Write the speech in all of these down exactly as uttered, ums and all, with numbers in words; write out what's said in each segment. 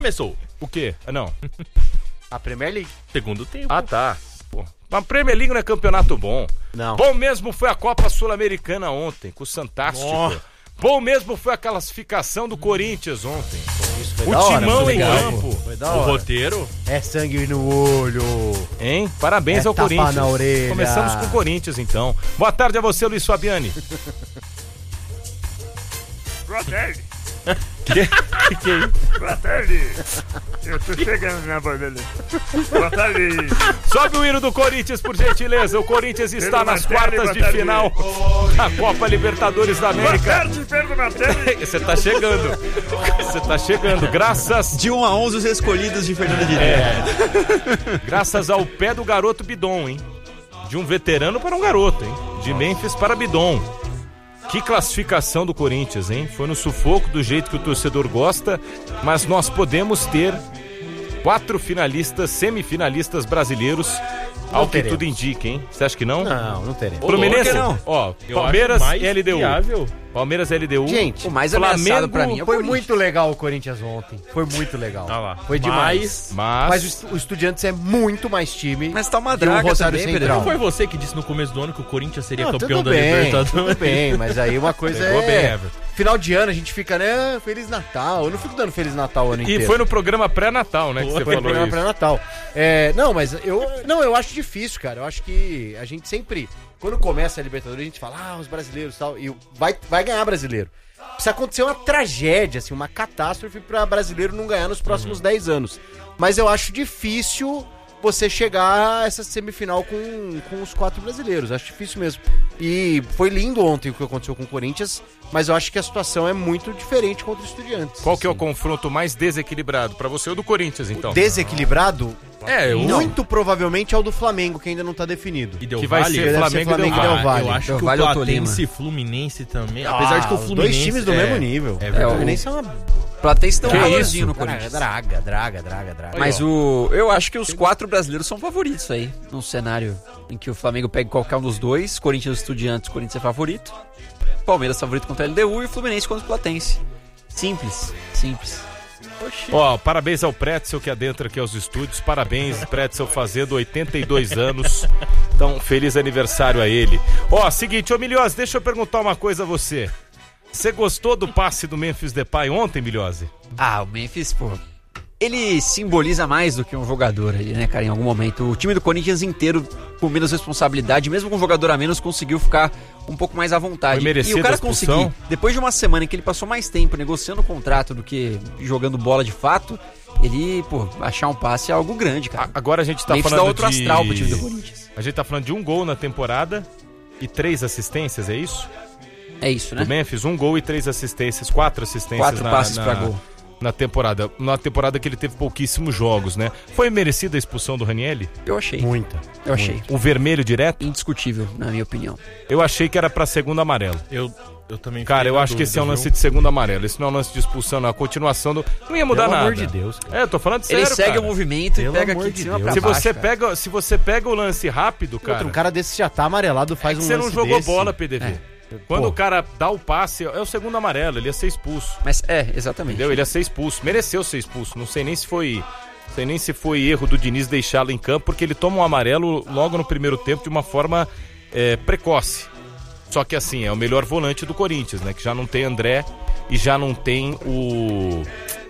Começou. O quê? Ah, não. A Premier League. Segundo tempo. Ah, tá. Pô. Mas a Premier League não é campeonato bom. Não. Bom mesmo foi a Copa Sul-Americana ontem, com o Santástico. Oh. Bom mesmo foi a classificação do Corinthians ontem. Isso foi O da hora, timão foi em legal, campo. pô. Foi da O hora. roteiro. É sangue no olho. Hein? Parabéns É ao tapa Corinthians. na orelha. Começamos com o Corinthians, então. Boa tarde a você, Luiz Fabiani. Boa tarde. que, que, que é isso? Boa tarde. Eu tô chegando na borda. Boa tarde. Sobe o hino do Corinthians, por gentileza. O Corinthians está Pedro nas Martelli, quartas boa de tarde. final da Copa Libertadores da Boa América. tarde, Pedro Martelli. Você tá chegando. Você tá chegando. Graças, De um a onze, os escolhidos de Fernando Diniz. é, graças ao pé do garoto Bidon, hein? De um veterano para um garoto, hein? De Memphis para Bidon. Que classificação do Corinthians, hein? Foi no sufoco, do jeito que o torcedor gosta, mas nós podemos ter quatro finalistas, semifinalistas brasileiros, ao que teremos. tudo indica, hein? Você acha que não? Não, não teremos. Fluminense, Ô, louco, não. ó, Eu Palmeiras acho mais e L D U. viável. Palmeiras e L D U. Gente, O mais ameaçado pra mim é o Foi Corinthians. muito legal o Corinthians ontem. Foi muito legal. Ah lá. Foi demais. Mas, Mas o Estu- o Estudiantes é muito mais time. Mas tá uma que o draga Rosário também, Central. Não foi você que disse no começo do ano que o Corinthians seria Não, campeão tudo da bem, Libertadores? tudo bem, mas aí uma coisa Pegou é... bem, Everton. Final de ano a gente fica, né, Feliz Natal. Eu não fico dando Feliz Natal o ano E inteiro. foi no programa pré-natal, né, que você Foi no falou programa isso. pré-natal. É, não, mas eu, não, eu acho difícil, cara. Eu acho que a gente sempre, quando começa a Libertadores, a gente fala, ah, os brasileiros e tal, e vai, vai ganhar brasileiro. Precisa acontecer uma tragédia, assim, uma catástrofe pra brasileiro não ganhar nos próximos dez anos. Mas eu acho difícil você chegar a essa semifinal com, com os quatro brasileiros. Acho difícil mesmo. E foi lindo ontem o que aconteceu com o Corinthians, mas eu acho que a situação é muito diferente contra o Estudiantes. Qual que é o assim. confronto mais desequilibrado? Pra você, o do Corinthians, então. Desequilibrado? É, o Muito provavelmente é o do Flamengo, que ainda não tá definido. E Del que vai Valle? ser Deve ser Flamengo, Flamengo e e Del Del Valle. Valle. Eu acho Del que Valle o ou Tolima? Platense e Fluminense também. Apesar de que o Ah, Fluminense... dois times do é- mesmo nível. É É, verdade. o- O Fluminense é uma... Platense deu um Que valorzinho isso? no Cara, Corinthians. draga, draga, draga, draga. Mas o, eu acho que os quatro brasileiros são favoritos aí, num cenário em que o Flamengo pega qualquer um dos dois, Corinthians e Estudiantes, Corinthians é favorito, Palmeiras favorito contra a L D U e o Fluminense contra o Platense. Simples, simples. Ó, parabéns ao Pretzel que adentra aqui aos estúdios. Parabéns, Pretzel, fazendo oitenta e dois anos. Então, feliz aniversário a ele. Ó, seguinte, ô Milhose, deixa eu perguntar uma coisa a você. Você gostou do passe do Memphis Depay ontem, Milhose? Ah, o Memphis, pô, ele simboliza mais do que um jogador ali, né, cara, em algum momento. O time do Corinthians inteiro, com menos responsabilidade, mesmo com um jogador a menos, conseguiu ficar um pouco mais à vontade. Foi merecida e o cara a expulsão? conseguir, depois de uma semana em que ele passou mais tempo negociando o contrato do que jogando bola de fato, ele, pô, achar um passe é algo grande, cara. A- Agora a gente tá Memphis dá falando outro de... astral pro time do Corinthians. A gente tá falando de um gol na temporada e três assistências, é isso? É isso, né? Do Memphis, um gol e três assistências, quatro assistências Quatro na, passes na, pra gol. na temporada. Na temporada que ele teve pouquíssimos jogos, né? Foi merecida a expulsão do Ranieri? Eu achei. Muita. Eu achei. O vermelho direto? Indiscutível, na minha opinião. Eu achei que era pra segundo amarelo. Eu, eu também Cara, fiquei eu na acho que esse é um dúvida, lance viu? de segundo amarelo. Esse não é um lance de expulsão, não. A continuação do... Não ia mudar Pelo nada. amor de Deus, cara. É, eu tô falando sério, Ele segue cara. o movimento Pelo e pega amor aqui de de cima Deus. pra Se baixo, você, cara. pega, se você pega o lance rápido, cara... Outro, um cara desse já tá amarelado, faz um você lance não jogou desse. bola, P D V. Quando Pô. o cara dá o passe, é o segundo amarelo. Ele ia ser expulso. Mas é, exatamente. Entendeu? Ele ia ser expulso. Mereceu ser expulso. Não sei nem se foi... Não sei nem se foi erro do Diniz deixá-lo em campo, porque ele toma um amarelo logo no primeiro tempo de uma forma é, precoce. Só que assim, é o melhor volante do Corinthians, né? Que já não tem André e já não tem o...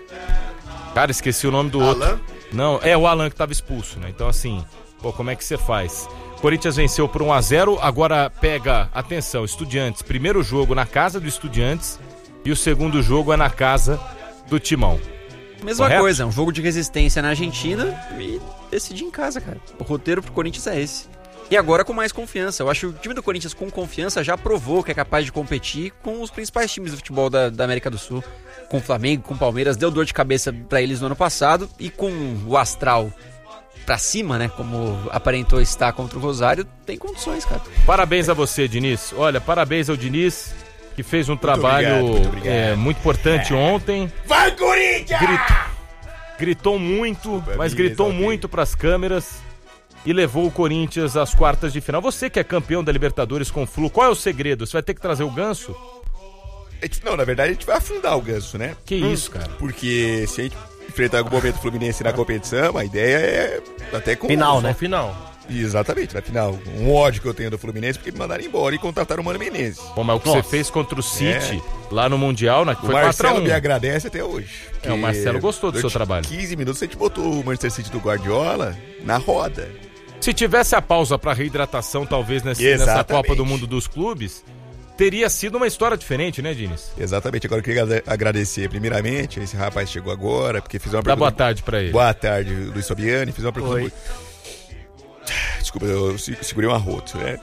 Cara, esqueci o nome do outro. Alan? Não, é o Alan que tava expulso, né? Então assim, pô, como é que você faz? Corinthians venceu por um a zero, agora pega, atenção, Estudiantes, primeiro jogo na casa do Estudiantes e o segundo jogo é na casa do Timão. Mesma Correto? coisa, um jogo de resistência na Argentina e decidir em casa, cara. O roteiro pro Corinthians é esse. E agora com mais confiança. Eu acho que o time do Corinthians com confiança já provou que é capaz de competir com os principais times do futebol da, da América do Sul. Com o Flamengo, com o Palmeiras, deu dor de cabeça pra eles no ano passado. E com o astral pra cima, né, como aparentou estar contra o Rosário, tem condições, cara. Parabéns a você, Diniz. Olha, parabéns ao Diniz, que fez um trabalho obrigado, muito obrigado. é, muito importante ontem. Vai, Corinthians! Gritou, gritou muito, mas minha, gritou exaltei. muito pras câmeras e levou o Corinthians às quartas de final. Você que é campeão da Libertadores com o Flu, qual é o segredo? Você vai ter que trazer o Ganso? A gente- Não, na verdade a gente vai afundar o Ganso, né? Que isso, cara? Porque se a gente enfrentar algum momento o Fluminense na competição, a ideia é até com... Final, Só né? final. Exatamente, na final. Um ódio que eu tenho do Fluminense porque me mandaram embora e contrataram o Mano Menezes. Pô, mas o que Nossa. você fez contra o City, lá no Mundial, né, que O foi quatro a Marcelo um. me agradece até hoje. É, o Marcelo gostou do seu durante trabalho. quinze minutos a gente botou o Manchester City do Guardiola na roda. Se tivesse a pausa pra reidratação, talvez nesse, nessa Exatamente. Copa do Mundo dos Clubes, teria sido uma história diferente, né, Diniz? Exatamente, agora eu queria agrade- agradecer primeiramente, esse rapaz chegou agora, porque fiz uma Dá pergunta... boa tarde pra ele. Boa tarde, Luiz Fabiani, fiz uma pergunta... Oi. muito- Desculpa, eu se- segurei um arroto, né?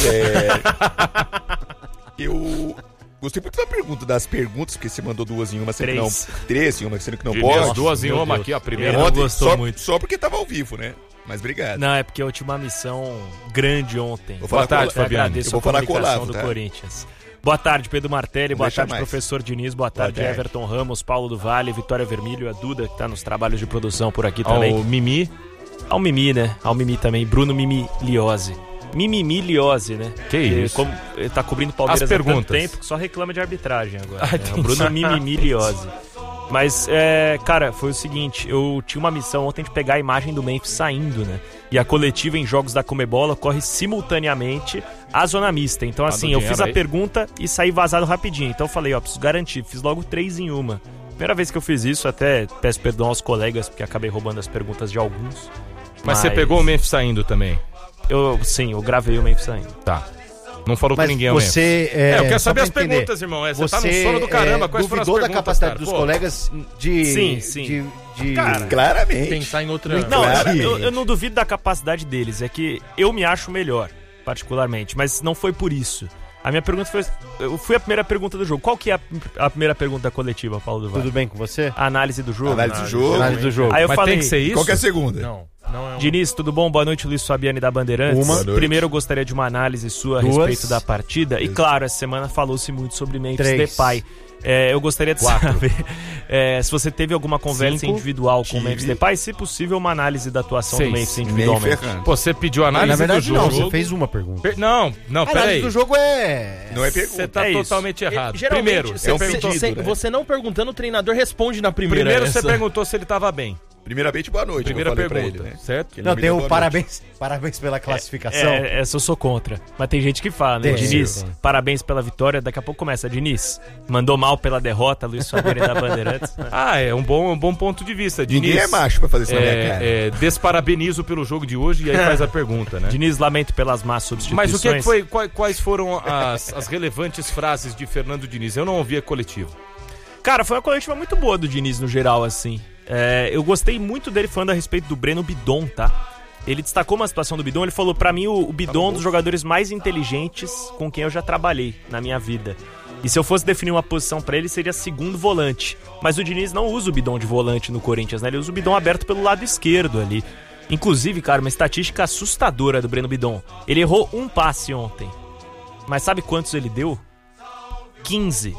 É... eu... Gostei muito da pergunta, das perguntas, porque você mandou duas em uma, sendo que não... Três. Três em uma, sendo que não Diniz, pode. duas em meu uma Deus. aqui, a primeira. Ele não Ontem, gostou só, muito. só porque tava ao vivo, né? Mas obrigado. Não, é porque eu tinha uma missão grande ontem. Vou Boa falar tarde, com o- Eu Fabiano. agradeço Eu vou a falar com o comunicação Olavo, do tá? Corinthians. Boa tarde, Pedro Martelli. Não Boa deixa tarde, mais. professor Diniz. Boa tarde, tarde. Everton Ramos, Paulo do Vale, Vitória Vermelho, a Duda, que tá nos trabalhos de produção por aqui Ó, também. o Mimi. Ao Mimi, né? Ao Mimi também. Bruno Mimi Liose. Mimimi Liose, né? Que Ele isso? Como, ele tá cobrindo o Palmeiras As há tanto perguntas. tempo que só reclama de arbitragem agora. Ah, né? entendi. O Bruno Mimimi Liose. Mas, é, cara, foi o seguinte, eu tinha uma missão ontem de pegar a imagem do Memphis saindo, né? E a coletiva em jogos da Comebol ocorre simultaneamente à zona mista. Então, assim, eu dinheiro fiz a aí. pergunta e saí vazado rapidinho. Então eu falei, ó, preciso garantir. Fiz logo três em uma. Primeira vez que eu fiz isso, até peço perdão aos colegas, porque acabei roubando as perguntas de alguns. Mas você pegou o Memphis saindo também. Eu, sim, eu gravei o Memphis saindo. Tá. Não falou Mas com ninguém, o Memphis. você... É, eu quero só saber pra as entender, perguntas, irmão. É, você, tá no Você sono do caramba. é, Quais foram as duvidou da perguntas, capacidade cara? dos Pô, colegas de... Sim, sim. De, de- Cara, Claramente. Pensar em outra... Não, Claramente. eu, eu não duvido da capacidade deles. É que eu me acho melhor, particularmente. Mas não foi por isso. A minha pergunta foi... Eu fui a primeira pergunta do jogo. Qual que é a, a primeira pergunta coletiva, Paulo do Vale? Tudo bem com você? A análise do jogo. Análise do jogo. Análise do jogo. Aí eu Mas falei... tem que ser isso? Qual que é a segunda? Não, não é um... Diniz, tudo bom? Boa noite, Luiz Fabiani da Bandeirantes. Uma. Boa noite. Primeiro eu gostaria de uma análise sua a Duas. respeito da partida. E claro, essa semana falou-se muito sobre Memphis Três. Depay. É, eu gostaria de saber é, se você teve alguma conversa Cinco. individual com Tive. o Memphis Depay, se possível uma análise da atuação Seis. do Memphis Nem individualmente. ferrando. Pô, você pediu análise Na verdade, do não. jogo. Você fez uma pergunta. Per- Não, não, A análise peraí. do jogo é... Não é Você pergunta. tá É isso. totalmente errado. Geralmente, Primeiro, você, você um perguntou- pedido, você, né? você não perguntando, o treinador responde na primeira. primeiro você essa. perguntou se ele tava bem. Primeiramente, boa noite. Primeira eu falei pra pergunta, ele, né? certo? Que ele Não, me tem deu o boa parabéns, parabéns pela classificação. É, essa eu sou contra. Mas tem gente que fala, né? Tem, Diniz, tem. parabéns pela vitória. Daqui a pouco começa. Diniz, mandou mal pela derrota, Luiz Fabiani da Bandeirantes. Né? Ah, é um bom, um bom ponto de vista. Ninguém Diniz, é macho pra fazer isso na minha cara. é, é, desparabenizo pelo jogo de hoje e aí faz a pergunta, né? Diniz, lamento pelas más substituições. Mas o que, é que foi, quais, quais foram as, as relevantes frases de Fernando Diniz? Eu não ouvi a coletiva. Cara, foi uma coletiva muito boa do Diniz no geral, assim. É, eu gostei muito dele falando a respeito do Breno Bidon, tá? Ele destacou uma situação do Bidon, ele falou, pra mim, o, o Bidon é um dos jogadores mais inteligentes com quem eu já trabalhei na minha vida. E se eu fosse definir uma posição pra ele, seria segundo volante. Mas o Diniz não usa o Bidon de volante no Corinthians, né? Ele usa o Bidon aberto pelo lado esquerdo ali. Inclusive, cara, uma estatística assustadora do Breno Bidon. Ele errou um passe ontem. Mas sabe quantos ele deu? quinze.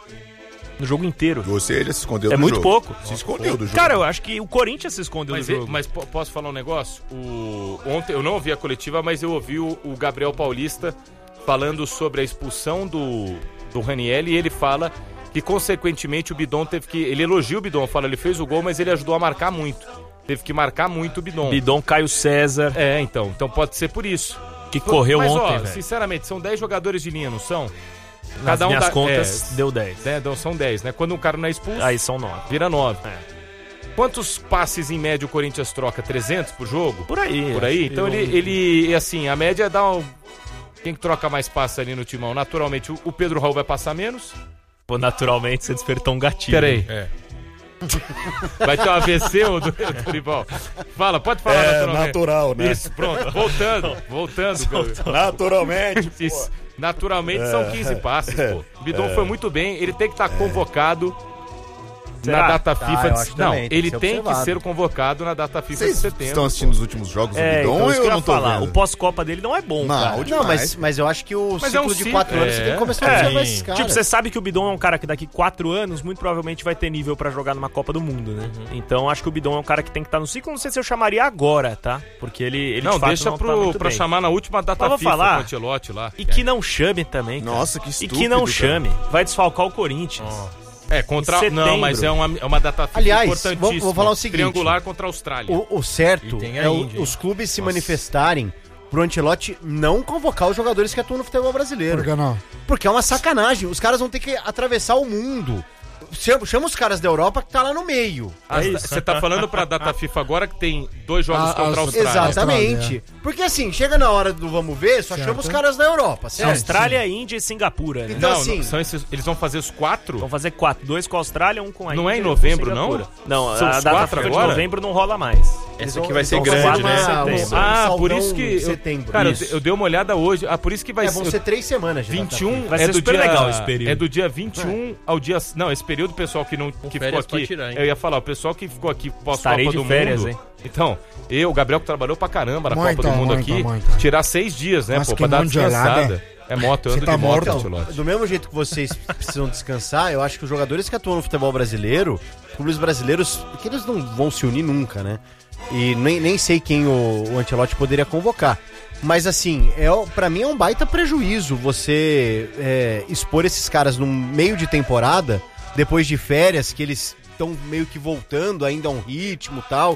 No jogo inteiro. Ou seja, se escondeu É do muito jogo. pouco. Se escondeu do jogo. Cara, eu acho que o Corinthians se escondeu Mas, do jogo. mas po- posso falar um negócio? O, ontem eu não ouvi a coletiva, mas eu ouvi o, o Gabriel Paulista falando sobre a expulsão do, do Raniel e ele fala que, consequentemente, o Bidon teve que... Ele elogia o Bidon, fala, ele fez o gol, mas ele ajudou a marcar muito. Teve que marcar muito o Bidon. Bidon, Caio César, É, então. Então pode ser por isso. que correu mas, ontem, ó, velho. sinceramente, são dez jogadores de linha, não são? Nas minhas dá- contas, é, deu dez. né, então são dez, né? Quando um cara não é expulso, Aí são nove. vira nove. É. Quantos passes em média o Corinthians troca? trezentos por jogo? Por aí. Por aí? acho que Então eu- ele, ele, assim, a média dá um... Quem que troca mais passes ali no timão? Naturalmente, o, o Pedro Raul vai passar menos. Pô, naturalmente você despertou um gatilho. Peraí. É. Vai ter um A V C, ô Dorival? Fala, pode falar É naturalmente. natural, né? Isso, pronto. Voltando, voltando. pelo- Naturalmente. Isso. Naturalmente são quinze passes, pô. O Bidon foi muito bem, ele tem que estar convocado na Será? data Tá, FIFA eu de... acho Não, também, tem ele que ser tem que observado. ser convocado na data FIFA Vocês de setembro. estão assistindo os últimos jogos do É, Bidon então ou isso que eu eu não ia tô falar. vendo? O pós-copa dele não é bom, Não, cara. de- Não, mas, demais. mas eu acho que o Mas é um ciclo de ciclo, quatro anos é. você tem que começar a É, observar esses caras. Tipo, você sabe que o Bidon é um cara que daqui quatro anos, muito provavelmente vai ter nível pra jogar numa Copa do Mundo, né? Então acho que o Bidon é um cara que tem que estar no ciclo. Não sei se eu chamaria agora, tá? Porque ele, ele Não, de fato deixa não tá pro, muito pra bem. chamar na última data Mas vou FIFA falar. com o Ancelotti lá. E que não chame também, cara. Nossa, que E estúpido, que não cara. chame. Vai desfalcar o Corinthians. É, contra. Em Não, setembro. mas é uma, é uma data FIFA Aliás, importantíssima. vou- vou falar o seguinte. Triangular contra a Austrália. O, o certo E tem a é o- Índia, hein? os clubes se Nossa. manifestarem pro Ancelotti não convocar os jogadores que atuam no futebol brasileiro. Por que não? Porque é uma sacanagem. Os caras vão ter que atravessar o mundo. Chama, chama os caras da Europa que tá lá no meio. As- É isso. Você tá falando pra data FIFA agora que tem dois jogos Ah, contra a as- Austrália. Exatamente. Austrália. Porque assim, chega na hora do vamos ver, só Certo. chama os caras da Europa, certo? Austrália, Índia e Singapura, né? Então, Não, assim- não, são esses, eles vão fazer os quatro? Vão fazer quatro. Dois com a Austrália, um com a Não é Índia em e um com novembro, Singapura. não? Não, São a os data quatro FIFA de agora? novembro não rola mais. Essa aqui vai ser Eles vão grande, fazer né? uma- Setembro. um Ah, por saldão isso que. em Eu, setembro. cara, eu, Isso. eu dei uma olhada hoje. Ah, por isso que vai É, vão ser. ser três semanas de vinte e um data Vai é ser do super dia, legal esse período. É do dia vinte e um ao dia. Não, esse período, pessoal que não que ficou férias pra aqui. tirar, hein? Eu ia falar, o pessoal que ficou aqui pós-Copa Estarei de do férias, Mundo. hein? Então, eu, o Gabriel que trabalhou pra caramba na Muito, Copa do Mundo muito, aqui, muito. tirar seis dias, né, Mas pô, que pra dar uma mão gelada. descansada. É moto, eu Você ando tá de moto, morto? Ancelotti. Do mesmo jeito que vocês precisam descansar, eu acho que os jogadores que atuam no futebol brasileiro, os clubes brasileiros, que eles não vão se unir nunca, né? E nem, nem sei quem o, o Ancelotti poderia convocar. Mas assim, é, pra mim é um baita prejuízo você é, expor esses caras num meio de temporada, depois de férias, que eles estão meio que voltando ainda a um ritmo e tal.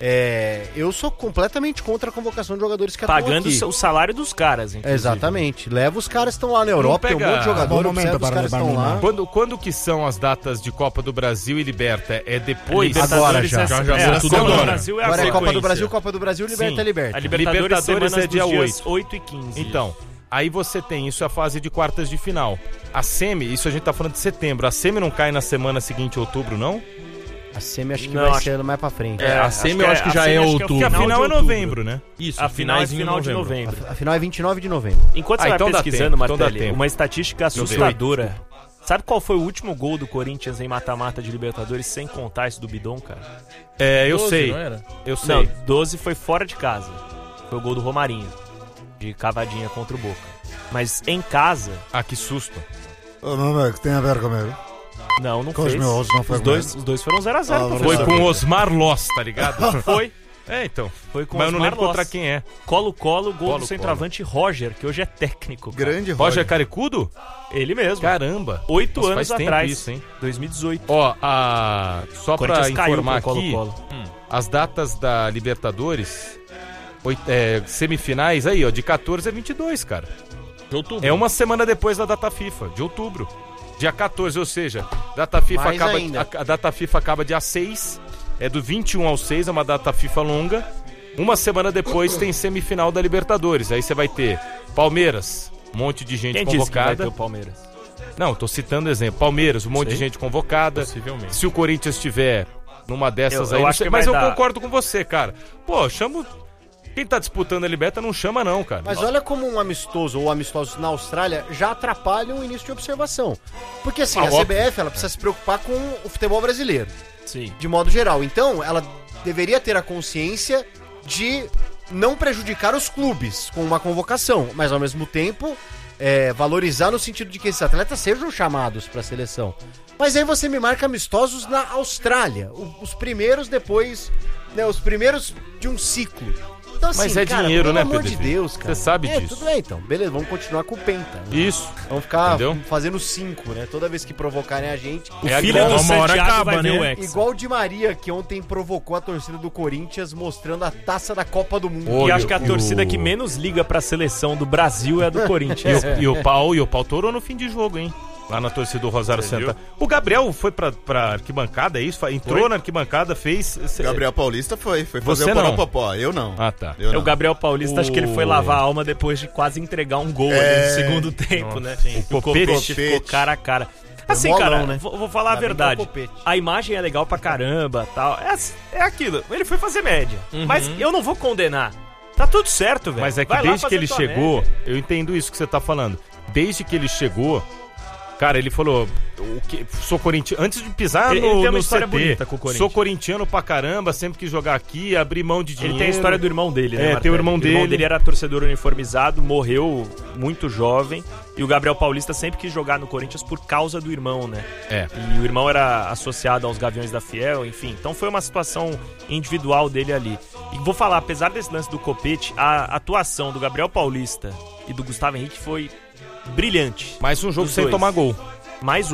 É, eu sou completamente contra a convocação de jogadores que atuam Pagando aqui. o salário dos caras, inclusive. Exatamente. Leva os caras que estão lá na Europa, tem um pega- monte de jogador, Bom momento observa os para caras que levar estão lá. Neymar. Quando, quando que são as datas de Copa do Brasil e Liberta? É depois? Agora Libertadores já. é- Já, já é, muda a tudo Copa do agora. Brasil é a Agora é Copa do sequência. Brasil, Copa do Brasil, Liberta, Sim. Liberta. A Libertadores, Libertadores semanas é dia dos dias oito. oito e quinze. Então, aí você tem, isso é a fase de quartas de final. A semi, isso a gente tá falando de setembro. A semi não cai na semana seguinte, outubro, não? A semi acho que Não, vai acho- ser mais pra frente. É, a acho semi que eu é- acho que a já semi é acho que é o outubro. Porque a Final final de é outubro. novembro, né? Isso, A final é finalzinho final de novembro. A final é vinte e nove de novembro. Enquanto Ah, você então vai dá pesquisando, tempo, então dá Martelli, tempo. uma estatística Deixa eu ver. assustadora. Sabe qual foi o último gol do Corinthians em mata-mata de Libertadores, sem contar esse do Bidon, cara? É, eu doze, sei. não era? Eu sei. Não, doze foi fora de casa. Foi o gol do Romarinho, de cavadinha contra o Boca. Mas em casa, Ah, que susto. Ô, meu amigo, tem a ver comigo? não, não Com os fez. meus, não foi os, dois, os dois foram zero a zero. Ah, professor. Foi com o Osmar Loss, tá ligado? Foi. É, então. Foi com Mas eu não Osmar lembro contra Loss. quem é. Colo-colo, gol Colo-colo. do centroavante Roger, que hoje é técnico. cara. Grande Roger Carecudo? Ele mesmo. Caramba. Oito Nossa, anos faz tempo atrás. isso, hein? dois mil e dezoito. Ó, a... só pra Corinthians caiu informar pro aqui, Colo-Colo. as datas da Libertadores, oit- é, semifinais aí, ó, de quatorze a vinte e dois, cara. De outubro. É uma semana depois da data FIFA, de outubro. Dia quatorze, ou seja, data FIFA Mais acaba, ainda. a, a data FIFA acaba dia seis, é do vinte e um ao seis, é uma data FIFA longa. Uma semana depois tem semifinal da Libertadores. Aí você vai ter Palmeiras, um monte de gente Quem disse que vai ter convocada. o Palmeiras? Não, tô citando exemplo. Palmeiras, um monte Sei. de gente convocada. Possivelmente. Se o Corinthians estiver numa dessas Eu- aí, eu não acho sei, que mas vai eu dar- concordo com você, cara. Pô, chama. o- Quem tá disputando a Liberta não chama, não, cara. Mas olha como um amistoso ou amistosos na Austrália já atrapalham o início de observação. Porque assim, Ah, a óbvio. C B F ela precisa se preocupar com o futebol brasileiro, Sim. de modo geral. Então, ela deveria ter a consciência de não prejudicar os clubes com uma convocação, mas ao mesmo tempo é, valorizar no sentido de que esses atletas sejam chamados para a seleção. Mas aí você me marca amistosos na Austrália, o- os primeiros depois, né, os primeiros de um ciclo. Então, Mas é dinheiro, pelo né, amor de Pedro? Deus, cara. Você sabe é, disso. Tudo bem, então. Beleza, vamos continuar com o Penta. né? Isso. Vamos ficar Entendeu? fazendo cinco, né? Toda vez que provocarem a gente. O É filho igual- do uma hora Santiago acaba, vai ver né? o Hexa. Igual o Di Maria, que ontem provocou a torcida do Corinthians mostrando a taça da Copa do Mundo. Ô, E E acho o- que a e torcida o- que menos liga pra seleção do Brasil é a do E Corinthians. o, e o pau, e o pau torou no fim de jogo, hein? Lá na torcida do Rosário Você Central. O Gabriel foi pra, pra arquibancada, é isso? Entrou Foi. na arquibancada, fez. cê- Gabriel Paulista foi, foi fazer Você o não. Poropopó, eu não. Ah, tá. Eu É não. o Gabriel Paulista, acho que ele foi O- lavar a alma depois de quase entregar um gol ali É. no segundo tempo, né? O Copete. Copete ficou cara a cara. Assim, molão, cara, né? vou, vou falar a Ainda bem que é o verdade. Copete. A imagem é legal pra caramba, tal. É, é aquilo. Ele foi fazer média. Mas eu não vou condenar. Tá tudo certo, velho. Mas é que Vai lá desde que fazer ele tua chegou, média. eu entendo isso que você tá falando. Desde que ele chegou, cara, ele falou, o que, sou corintiano, antes de pisar Ele- no, ele tem uma no história C T, bonita com o Corinthians. sou corintiano pra caramba, sempre quis jogar aqui, abrir mão de dinheiro. Ele tem a história do irmão dele, né? É, Martelli? tem o irmão irmão dele. dele era torcedor uniformizado, morreu muito jovem. E o Gabriel Paulista sempre quis jogar no Corinthians por causa do irmão, né? É. E o irmão era associado aos Gaviões da Fiel, enfim. Então foi uma situação individual dele ali. E vou falar, apesar desse lance do Copete, a atuação do Gabriel Paulista e do Gustavo Henrique foi brilhante. Mais um jogo Os sem dois. tomar gol. Mais um.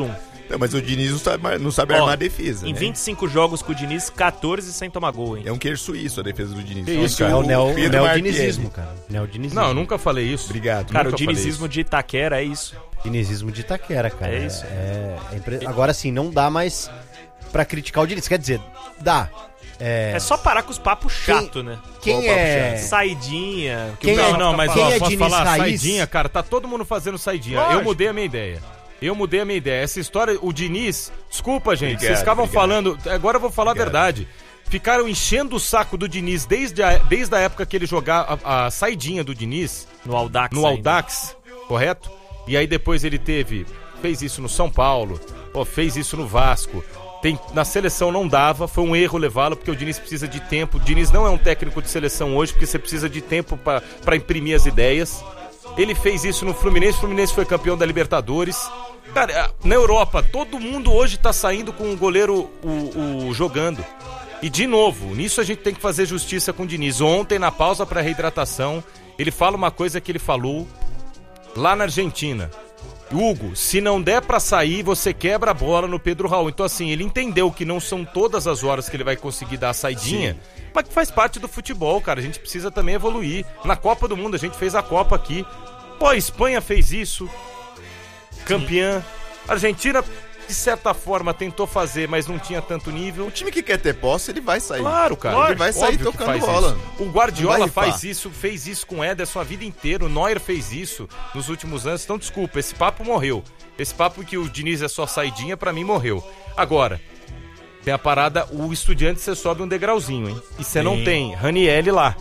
Não, mas o Diniz não sabe, não sabe Ó, armar a defesa. Em né? vinte e cinco jogos com o Diniz, catorze sem tomar gol, hein? É um queijo suíço a defesa do Diniz. Que isso, É o neo- Pedro neodinizismo, cara. Neodinizismo. Não, eu nunca falei isso. Obrigado. Cara, o nunca falei dinizismo isso. de Itaquera é isso. Dinizismo de Itaquera, cara. É isso. É, é impre- Agora sim, não dá mais pra criticar o Diniz. Quer dizer, dá. É, É só parar com os papos chato, né? quem Qual o papo é... Saidinha. que Quem o é- pessoal Não, não, fica mas Quem ó, é posso Diniz falar raiz? saidinha, cara, tá todo mundo fazendo saidinha. Lógico. Eu mudei a minha ideia. Eu mudei a minha ideia. Essa história, o Diniz, desculpa, gente, Obrigado, vocês ficavam obrigado. falando, agora eu vou falar Obrigado. a verdade. Ficaram enchendo o saco do Diniz desde a, desde a época que ele jogava a, a saidinha do Diniz No Audax. no ainda. Audax, correto? E aí depois ele teve, fez isso no São Paulo, ó, fez isso no Vasco. Tem, na seleção não dava, foi um erro levá-lo, porque o Diniz precisa de tempo. O Diniz não é um técnico de seleção hoje, porque você precisa de tempo para imprimir as ideias. Ele fez isso no Fluminense, o Fluminense foi campeão da Libertadores. Cara, na Europa, todo mundo hoje tá saindo com o goleiro o, o, jogando. E de novo, nisso a gente tem que fazer justiça com o Diniz. Ontem, na pausa para reidratação, ele fala uma coisa que ele falou lá na Argentina. Hugo, se não der pra sair, você quebra a bola no Pedro Raul. Então assim, ele entendeu que não são todas as horas que ele vai conseguir dar a saidinha, sim, mas que faz parte do futebol, cara. A gente precisa também evoluir. Na Copa do Mundo, a gente fez a Copa aqui. Pô, a Espanha fez isso, campeã. A Argentina, de certa forma, tentou fazer, mas não tinha tanto nível. O time que quer ter posse, ele vai sair. Claro, cara. Ele vai sair Óbvio que tocando faz bola. isso. O Não Guardiola vai faz rifar. isso, fez isso com o Ederson a vida inteira. O Neuer fez isso nos últimos anos. Então, desculpa, esse papo morreu. Esse papo que o Diniz é só saidinha, pra mim, morreu. Agora, tem a parada, o Estudiantes você sobe um degrauzinho, hein? E você não tem Ranieri lá.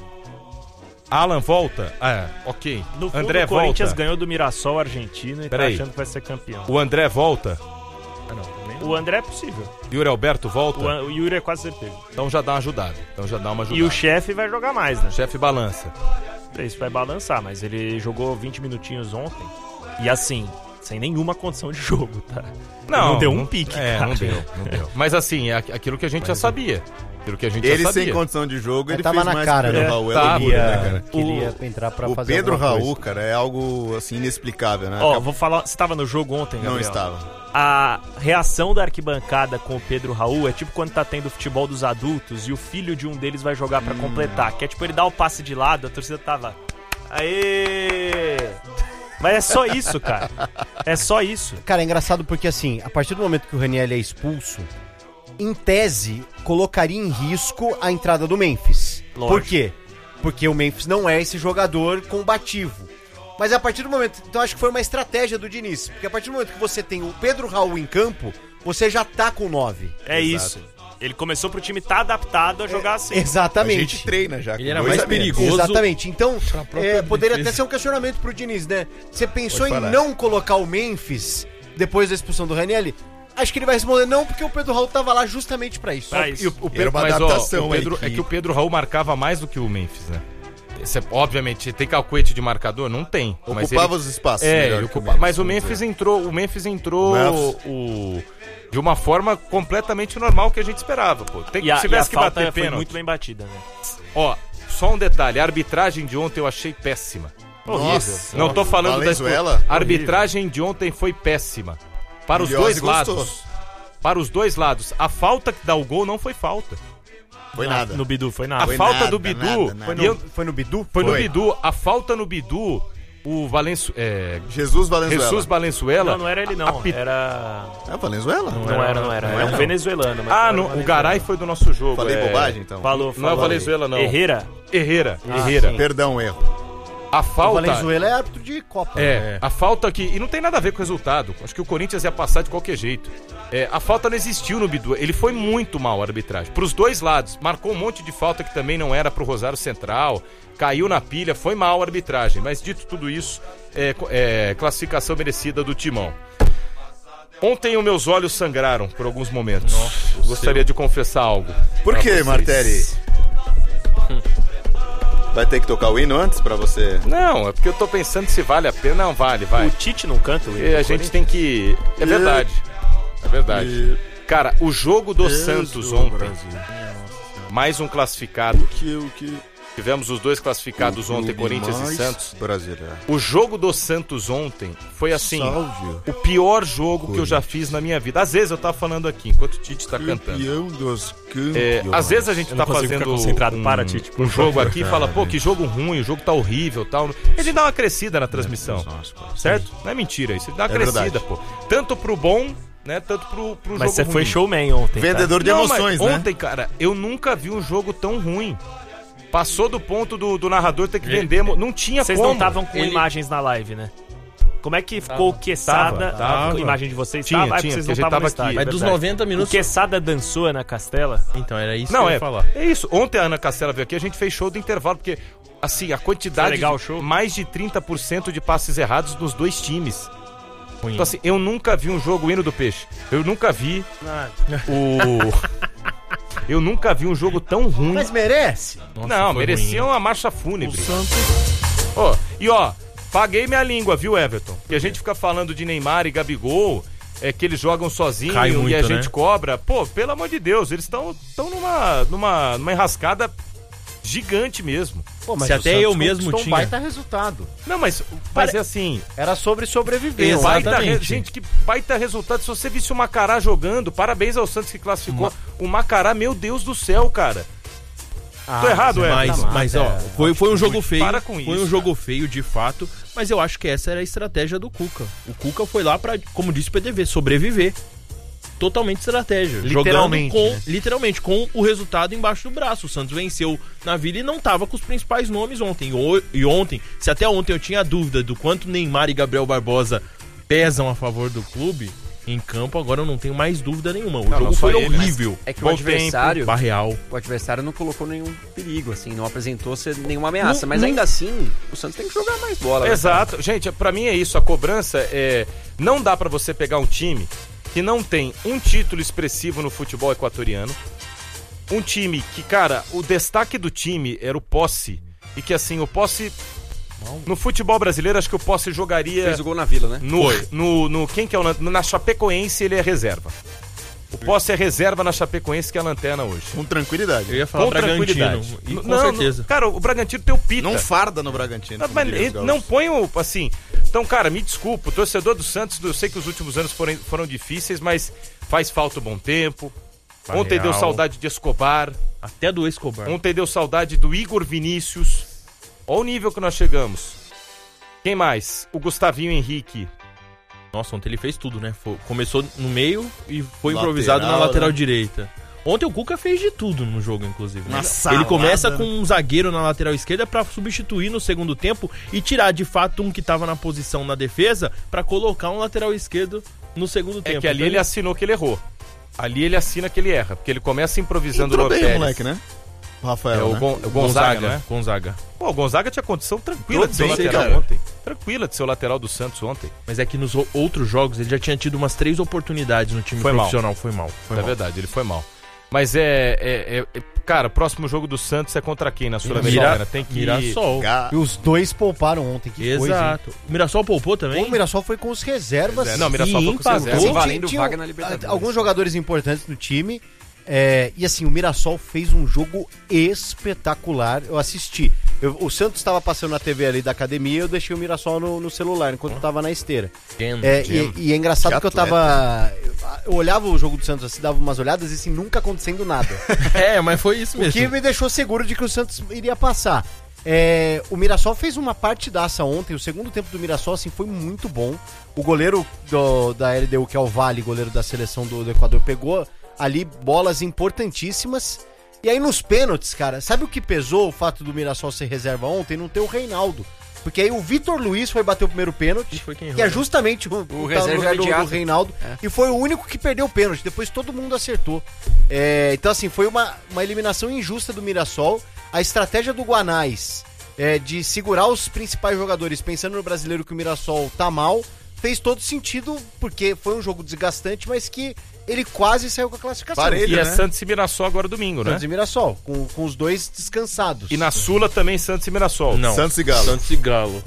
Alan volta? Ah, ok. No fundo, André o Corinthians volta. ganhou do Mirassol argentino e Pera tá aí. achando que vai ser campeão. O André volta. Ah, não, nem- O André é possível. Yuri Alberto volta. O, An- o Yuri é quase certeza. Então já dá uma ajudada. Então já dá uma ajudada. E o chefe vai jogar mais, né? chefe balança. Isso vai balançar, mas ele jogou vinte minutinhos ontem. E assim, sem nenhuma condição de jogo, tá? Não, deu um pique, É, cara. não deu, não deu. Mas assim, é aqu- aquilo que a gente já sabia. Aquilo que a gente Ele já sabia. sem condição de jogo, Mas ele tava fez na mais cara, que o Pedro né? Raul. É Tava, loucura, Queria, né, cara? queria entrar pra O fazer Pedro alguma Raul, coisa. cara, é algo assim inexplicável, né? Ó, Acabou- vou falar. Você tava no jogo ontem, Não Gabriel? estava. A reação da arquibancada com o Pedro Raul é tipo quando tá tendo futebol dos adultos e o filho de um deles vai jogar pra completar. Que é tipo ele dá o passe de lado, a torcida tava. Aê! Mas é só isso, cara. É só isso. Cara, é engraçado porque assim, a partir do momento que o Raniel é expulso, em tese, colocaria em risco a entrada do Memphis. Lógico. Por quê? Porque o Memphis não é esse jogador combativo. Mas a partir do momento... Então acho que foi uma estratégia do Diniz. Porque a partir do momento que você tem o Pedro Raul em campo, você já tá com nove. É isso. Ele começou pro time tá adaptado a jogar assim. A Exatamente. gente treina já. Ele com era dois mais a menos. perigoso. Exatamente. Então, própria é, poderia defesa. até ser um questionamento pro Diniz, né? Você pensou Pode em falar. não colocar o Memphis depois da expulsão do Raniel? Acho que ele vai responder não, porque o Pedro Raul tava lá justamente pra isso. Pra isso. E o, o Era Pedro, uma mas, ó, adaptação o Pedro, aí é que- que o Pedro Raul marcava mais do que o Memphis, né? Esse é- obviamente, tem calcuete de marcador? Não tem. mas Ocupava ele- os espaços. É, melhor ele que o ocupa- mas o vamos Memphis dizer. entrou, o Memphis entrou Memphis. o, de uma forma completamente normal que a gente esperava, pô. Tem, E a, se e a tivesse que falta bater foi pênalti. muito bem batida, né? Ó, só um detalhe, a arbitragem de ontem eu achei péssima. Nossa, Não tô falando da Valenzuela? A arbitragem de ontem foi péssima. Para os Miliose dois gostou. lados. Para os dois lados. A falta que dá o gol não foi falta. Foi Na- nada. No Bidu, foi A nada. Foi falta nada, do Bidu. nada, nada. e Foi eu- no, foi no Bidu? Foi no Foi. Bidu. A falta no Bidu, o Valenço, é, Jesus Valenzuela. Jesus Valenzuela. Não, não era ele não. api- Era... É Valenzuela? Não era, não era. Não É era, um não. venezuelano. mas Ah, não no, era o Valenzuela. Garay foi do nosso jogo. Falei é, bobagem, então? Falou, Não é falou. Valenzuela, não. Herrera? Herrera. Ah, Herrera. sim. Perdão, erro. A O falta. Valenzuela é árbitro de Copa. É, a falta que. E não tem nada a ver com o resultado. Acho que o Corinthians ia passar de qualquer jeito. É, a falta não existiu no Bidu. Ele foi muito mal a arbitragem. Pros dois lados. Marcou um monte de falta que também não era pro Rosário Central. Caiu na pilha. Foi mal a arbitragem. Mas dito tudo isso, é, é classificação merecida do Timão. Ontem os meus olhos sangraram por alguns momentos. Gostaria de confessar algo. Por pra que, vocês. Martelli? Vai ter que tocar o hino antes pra você? Não, é porque eu tô pensando se vale a pena. Não, vale, vai. O Tite não canta o hino E a do gente Corinthians? tem que. É verdade. É verdade. Cara, o jogo do Santos ontem. Mais um classificado. Que, o que... Tivemos os dois classificados O ontem, clube Corinthians e mais Santos. brasileiro. O jogo do Santos ontem foi assim, Salve. o pior jogo que eu já fiz na minha vida. Às vezes eu tava falando aqui, enquanto o Tite tá cantando. Campeão dos É, campeões. às vezes a gente Eu tá não consigo ficar fazendo concentrado. um, Para, Tite, por um jogo favor. aqui e fala, pô, que jogo ruim, o jogo tá horrível e tal. Ele dá uma crescida na transmissão, certo? Não é mentira isso, ele dá uma É crescida, verdade. pô. Tanto pro bom, né, tanto pro, pro Mas jogo você ruim. foi showman ontem. tá? Vendedor de Não, mas emoções, né? ontem, cara, eu nunca vi um jogo tão ruim. Passou do ponto do, do narrador ter que vender. mo- Não tinha Vocês como. não estavam com Ele- imagens na live, né? Como é que ficou o Quesada? Tava, tava. A imagem de vocês Tinha, tava? Ah, tinha, vocês porque não a gente estavam no tava estádio. aqui. Mas dos verdade. noventa O minutos... Quesada dançou Ana Castela? Então, era isso Não, que eu é, ia falar. é isso. Ontem a Ana Castela veio aqui, a gente fez show do intervalo, porque, assim, a quantidade. Foi legal de o show? mais de trinta por cento de passes errados nos dois times. Ruim. Então, assim, eu nunca vi um jogo hino do peixe. Eu nunca vi Ah, o. Eu nunca vi um jogo tão ruim. Mas merece? Nossa, Não, foi merecia ruim. uma marcha fúnebre. O Santos... Ó, e ó, paguei minha língua, viu, Everton? Que a gente fica falando de Neymar e Gabigol, é que eles jogam sozinhos Cai e muito, a né? gente cobra. Pô, pelo amor de Deus, eles estão tão numa, numa, numa enrascada gigante mesmo. Pô, Se o até Santos eu mesmo conquistou tinha. um baita resultado. Não, mas, mas é assim, Era sobre sobreviver. Exato. baita re- Exatamente. gente, que baita resultado. Se você visse o Macará jogando, parabéns ao Santos que classificou. O Macará, meu Deus do céu, cara. Ah, Tô errado, mas é? Mas, Tá mas mata, ó, é. foi, foi um jogo feio. Para com foi isso, um jogo feio, de fato. Mas eu acho que essa era a estratégia do Cuca. O Cuca foi lá pra, como disse o P D V, sobreviver. Totalmente estratégia. Literalmente, Jogando com, né? literalmente, com o resultado embaixo do braço. O Santos venceu na Vila e não tava com os principais nomes ontem. E o- E ontem, se até ontem eu tinha dúvida do quanto Neymar e Gabriel Barbosa pesam a favor do clube, em campo agora eu não tenho mais dúvida nenhuma. O Não, jogo não só foi ele, horrível. É que Bom o adversário, Barreal. o adversário não colocou nenhum perigo, assim, não apresentou ser nenhuma ameaça. Não- mas não- ainda assim, o Santos tem que jogar mais bola. né, Exato. Gente, pra mim é isso. A cobrança é. Não dá pra você pegar um time que não tem um título expressivo no futebol equatoriano. Um time que, cara, o destaque do time era o Posse. E que, assim, o Posse. No futebol brasileiro, acho que o Posse jogaria. Fez o gol na Vila, né? No, no, no. Quem que é o. lan- Na Chapecoense ele é reserva. O Posse é reserva na Chapecoense, que é a lanterna hoje. Com tranquilidade. Eu ia falar Com Bragantino. tranquilidade. E com Não, certeza. não, cara, o Bragantino tem o Pita. Não farda no Bragantino. Ah, como mas diriam os ele gaúchos. não põe o. Assim. Então, cara, me desculpa, o torcedor do Santos, eu sei que os últimos anos foram, foram difíceis, mas faz falta o bom tempo. Ontem Real. deu saudade de Escobar. Até do Escobar. Ontem deu saudade do Igor Vinícius. Olha o nível que nós chegamos. Quem mais? O Gustavinho Henrique. Nossa, ontem ele fez tudo, né? Foi- começou no meio e foi Lateral, improvisado na lateral né? direita. Ontem o Cuca fez de tudo no jogo, inclusive. né? Uma Ele salada. começa com um zagueiro na lateral esquerda pra substituir no segundo tempo e tirar de fato um que tava na posição na defesa pra colocar um lateral esquerdo no segundo É tempo. que ali Então, ele assinou que ele errou. Ali ele assina que ele erra, porque ele começa improvisando Entrou no bem o Pérez. moleque, né? O Rafael, É o, né? Gon- o Gonzaga, né? Gonzaga. Pô, o Gonzaga tinha condição tranquila Entrou de ser o bem, lateral cara. ontem. Tranquila de ser o lateral do Santos ontem. Mas é que nos o- outros jogos ele já tinha tido umas três oportunidades no time Foi mal. profissional. Foi mal. Foi é mal. verdade, ele foi mal. Mas é, é, é- é- Cara, próximo jogo do Santos é contra quem na Sul-Americana? Mira, Tem que Mirassol. Ga- E os dois pouparam ontem. Que coisa, hein? Exato. O Mirassol poupou também? O Mirassol foi com os reservas. É, não, o Mirassol E foi com empatou. reserva. Sim, valendo Tinha- vaga na Libertadores. Alguns jogadores importantes no time. é, e assim, o Mirassol fez um jogo espetacular. Eu assisti. Eu- o Santos estava passando na T V ali da academia e eu deixei o Mirassol no, no celular enquanto estava na esteira. Geno, É, Geno. e, e é engraçado Que que eu tava. Eu, eu olhava o jogo do Santos assim, dava umas olhadas e assim, nunca acontecendo nada. É, mas foi isso O mesmo. que me deixou seguro de que o Santos iria passar. É, o Mirassol fez uma partidaça ontem. O segundo tempo do Mirassol assim, foi muito bom. O goleiro do- da L D U, que é o Vale, goleiro da seleção do, do Equador, pegou ali bolas importantíssimas. E aí nos pênaltis, cara, sabe o que pesou o fato do Mirassol ser reserva ontem? Não ter o Reinaldo. Porque aí o Vitor Luiz foi bater o primeiro pênalti, Foi quem que errou, é né? justamente o, o, reserva no lugar do, imediato. do Reinaldo. E foi o único que perdeu o pênalti. Depois todo mundo acertou. É, então, assim, foi uma, uma eliminação injusta do Mirassol. A estratégia do Guanais é, de segurar os principais jogadores, pensando no brasileiro que o Mirassol tá mal, fez todo sentido, porque foi um jogo desgastante, mas que ele quase saiu com a classificação. Parelho. E é né? Santos e Mirassol agora domingo, né? Santos e Mirassol, com, com os dois descansados. E na Sula também Santos e Mirassol. Não. Santos e Galo. Santos e Galo.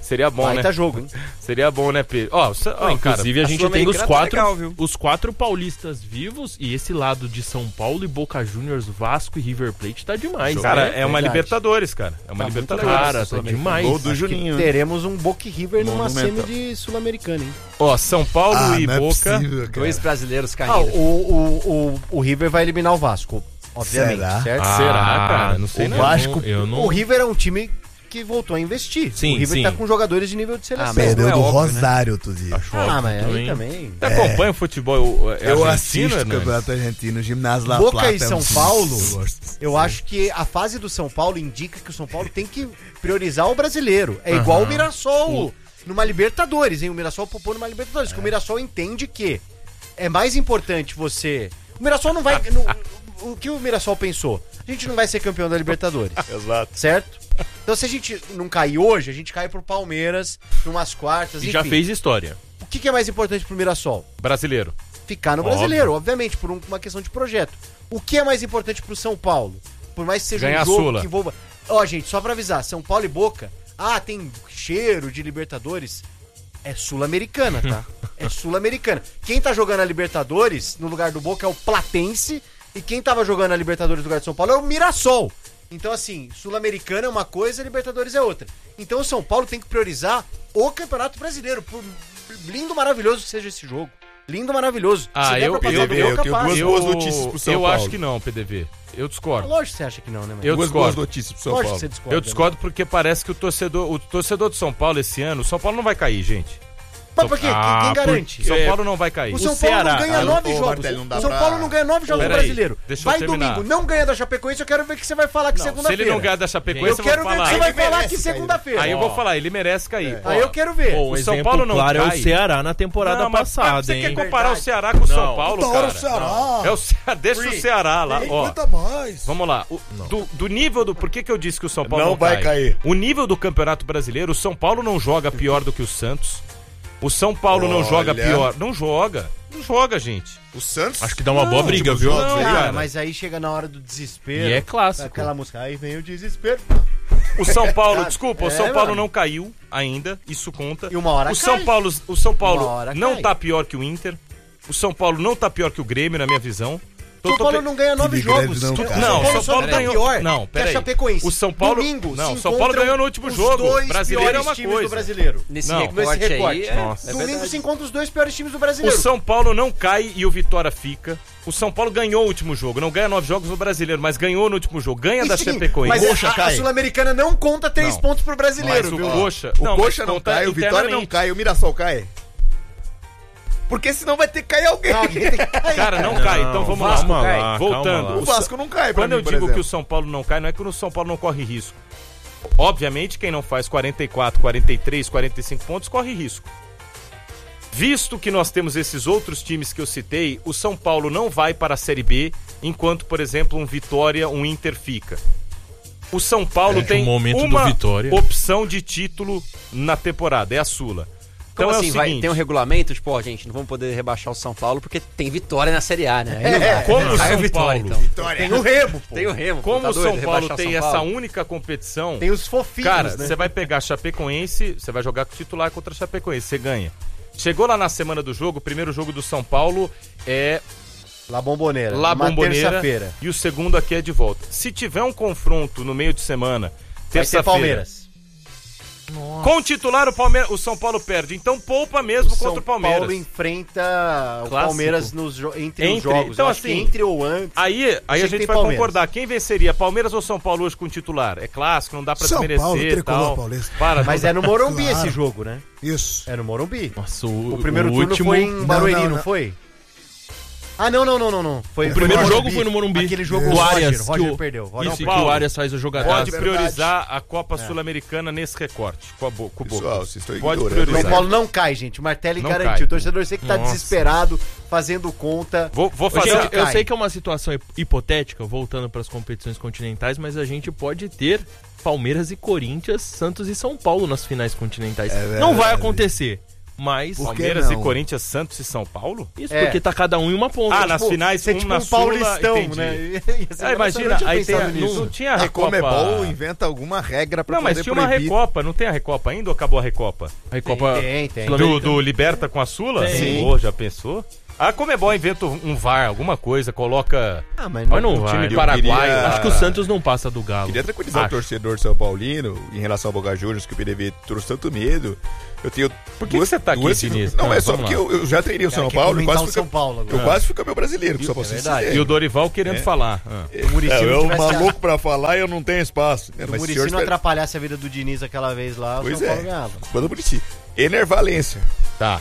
Seria bom, Vai né? tá jogo, hein? Seria bom, né, Pedro? Ó, cê- ó, cara, Inclusive, a, a gente tem os Sul-Americana tá quatro, legal, viu? os quatro paulistas vivos e esse lado de São Paulo e Boca Juniors, Vasco e River Plate tá demais, cara, né? é uma verdade. Libertadores, cara. É uma Tá muito Libertadores. legal Cara, essa tá Sul-Americana. demais. Gol do Acho que Juninho. né? teremos um Boca e River numa Monumental. semi de Sul-Americana, hein? Ó, São Paulo Ah, e não é Boca. possível, cara. Dois brasileiros Ah, caindo. o, o, o, o River vai eliminar o Vasco, obviamente, Será? certo? Ah, Será, cara? não sei o não. Vasco, eu não... O River é um time que voltou a investir. Sim, o River sim. tá com jogadores de nível de seleção. Ah, mas Perdeu não é do óbvio, né? Rosário outro dia. Acho Ah, óbvio mas aí também. também. Você acompanha o futebol é, Eu argentino, assisto o Hernandes? Campeonato Argentino, o Ginásio La Boca Plata. e é um São time Paulo, que eu gosto. Eu acho que a fase do São Paulo indica que o São Paulo tem que priorizar o brasileiro. É igual o Mirassol numa Libertadores, hein? O Mirassol popou numa Libertadores. Que o Mirassol entende que é mais importante você... O Mirassol não vai... no- o que o Mirassol pensou? A gente não vai ser campeão da Libertadores. Exato. Certo? Então se a gente não cair hoje, a gente cai pro Palmeiras, numas quartas, E enfim. já fez história. O que, que é mais importante pro Mirassol? Brasileiro. Ficar no Óbvio. brasileiro, obviamente, por um- uma questão de projeto. O que é mais importante pro São Paulo? Por mais que seja Ganhar um a jogo Sula. que envolva... Ó, gente, só pra avisar, São Paulo e Boca, ah, tem cheiro de Libertadores, é sul-americana, tá? É sul-americana. Quem tá jogando a Libertadores no lugar do Boca é o Platense, e quem tava jogando a Libertadores no lugar do São Paulo é o Mirassol. Então, assim, sul-americana é uma coisa, Libertadores é outra. Então o São Paulo tem que priorizar o Campeonato Brasileiro, por lindo, maravilhoso que seja esse jogo. Lindo, maravilhoso. Ah, Se der eu, pra eu, passar do eu, Boca, tenho passa. duas eu, boas notícias pro São eu Paulo. acho que não, P D V. Eu discordo. Lógico que você acha que não, né, mano? Eu Duas discordo. boas notícias pro São Lógico que Paulo. você discorda. Eu discordo porque parece que o torcedor, o torcedor do São Paulo esse ano, o São Paulo não vai cair, gente. Mas por quê? Ah, Quem garante? São É, Paulo não vai cair. O São o Paulo Ceará, não ganha ah, nove ô, jogos. Martelli, não dá O São pra- Paulo não ganha nove jogos no Pera aí, brasileiro. deixa eu Vai terminar. domingo, não ganha da Chapecoense, eu quero ver o que você vai falar que Não, se segunda-feira. ele não ganhar da Chapecoense, Eu eu vou quero ver o que falar. você vai Ele falar merece que cair. segunda-feira. Aí eu vou falar, ele merece cair. Aí eu quero ver. Bom, o o São exemplo Paulo não claro é cai. o Ceará na temporada Não, mas passada, você hein? quer comparar Verdade. o Ceará com o São Não. Paulo, Da hora cara? o Ceará. É o Ceará, deixa o Ceará lá, ó. Aguenta mais. Vamos lá, o- do, do nível do... Por que que eu disse que o São Paulo Não não, vai cai? cair. O nível do Campeonato Brasileiro, o São Paulo não joga pior do que o Santos. O São Paulo não Olha. joga pior. Não joga. Não joga, gente. O Santos? Acho que dá uma boa briga, viu? jogos Não, aí, Cara, cara. mas aí chega na hora do desespero. E é clássico. Aquela música, aí vem o desespero. O São Paulo, Cara, desculpa, o é, São Paulo mano. não caiu ainda, isso conta. E uma hora o São cai. Paulo, o São Paulo Uma hora não cai. tá pior que o Inter. O São Paulo não tá pior que o Grêmio, na minha visão. Tô- São tô Paulo pe- não ganha nove Time grande jogos. não, O cara. Não, São São só Paulo tá ganhou. pior Não, que a peraí. Chapecoense. O São Paulo. Domingo, não, se São Paulo encontram ganhou no último os jogo. dois Brasileiro é piores uma times do coisa. brasileiro. Nesse Não, recorte, nesse recorte. aí, é, Nossa. é Domingo verdade. se encontra os dois piores times do O brasileiro. São Paulo não cai e o Vitória fica. O São Paulo ganhou o último jogo. Não ganha nove jogos no brasileiro, mas ganhou no último jogo. Ganha da Sim, Chapecoense. Mas Coxa a, a cai. Sul-Americana não conta três Não. pontos pro brasileiro, Mas o viu? Coxa. O não, Coxa mas não conta cai, o Vitória não internamente. cai, o Mirassol cai. Porque senão vai ter que cair alguém. Não, alguém tem que cair. Cara, não cai. Então vamos lá. calma Cai. lá, Voltando. calma lá. O Vasco não cai, pra Quando mim, eu por digo exemplo. que o São Paulo não cai, não é que o São Paulo não corre risco. Obviamente, quem não faz quarenta e quatro, quarenta e três, quarenta e cinco pontos corre risco. Visto que nós temos esses outros times que eu citei, o São Paulo não vai para a Série B, enquanto, por exemplo, um Vitória, um Inter fica. O São Paulo É, tem o momento do uma Vitória. opção de título na temporada, é a Sula. Como Então assim? é o Vai, seguinte, tem um regulamento? Tipo, ó, gente, não vamos poder rebaixar o São Paulo porque tem Vitória na Série A, né? Aí não vai. como o Aí é São Vitória, Paulo- então. Vitória. Tem o Remo, pô. Tem o Remo. como tá o São doido, Paulo rebaixar tem São essa Paulo? única competição... Tem os fofinhos, Cara, né? você vai pegar Chapecoense, você vai jogar com o titular contra Chapecoense, você ganha. Chegou lá na semana do jogo, o primeiro jogo do São Paulo é La Bombonera. La uma Bombonera terça-feira. e o segundo aqui é de volta. Se tiver um confronto no meio de semana, Vai ser terça-feira, Palmeiras. com o titular o, Palmeiras, o São Paulo perde. Então poupa mesmo São contra o Palmeiras. Paulo enfrenta o Clássico. Palmeiras nos jo- entre, os Entre. jogos. Então, Eu acho que assim, entre ou antes. Aí, aí Sei a que gente tem vai Palmeiras. concordar. Quem venceria, Palmeiras ou São Paulo hoje com o titular? É clássico, não dá pra São desmerecer Paulo, e tricolor tal. paulista. Para, Mas não é no Morumbi Claro. esse jogo, né? Isso. É no Morumbi. Nossa, o, O primeiro o turno último... foi em Barueri, não, não, não. foi? Ah, não, não, não, não, não. Foi, O primeiro foi no jogo foi no Morumbi. Aquele jogo Do o Roger, Arias, Roger que o- perdeu. Roger Isso, que Paulo o Arias faz o jogador. Pode verdade. priorizar a Copa Sul-Americana nesse recorte. Com, a bo com o Boca. Pessoal, vocês estão Pode ignorando. priorizar. São Paulo não cai, gente. O Martelli Não garantiu. cai. O torcedor sei que tá Nossa. desesperado, fazendo conta. Vou, vou Gente, fazer... eu cai. sei que é uma situação hip- hipotética, voltando para as competições continentais, mas a gente pode ter Palmeiras e Corinthians, Santos e São Paulo nas finais continentais. verdade. Não vai acontecer, Mas... Por que Palmeiras e não? Corinthians, Santos e São Paulo? Isso, É. porque tá cada um em uma ponta. Ah, nas Tipo, finais, ser um tipo na um Sula, paulistão, entendi. né? Ah, imagina, aí tem, a- não, não tinha a A Recopa... Comebol inventa alguma regra pra Não, mas poder tinha uma proibir. Recopa, não tem a Recopa ainda ou acabou a Recopa? Aí Copa... Tem, tem. Do, do Liberta com a Sula? Tem. Pô, já pensou? A Comebol inventa um V A R, alguma coisa, coloca Ah, mas Mas não um vai. time Eu paraguaio. queria- Acho que o Santos não passa do Galo. Queria tranquilizar Acho. o torcedor São Paulino em relação ao Boca Juniors, que o P D V trouxe tanto medo. Eu tenho. Por que que você tá aqui, duas- Diniz? Não, Ah, é só vamos porque lá. eu, eu já treinei o São quer Paulo e comentar quase o fui São Paulo agora. Eu quase fui campeão brasileiro, que só posso dizer. E o Dorival querendo É. falar. Ah. O Muricy É, não eu tivesse- maluco pra falar e eu não tenho espaço. É, Se o mas o Muricy senhor não espera- atrapalhasse a vida do Diniz aquela vez lá, o Pois São é. Paulo ganhava. Culpa do Muricy. Ener Valência. Tá.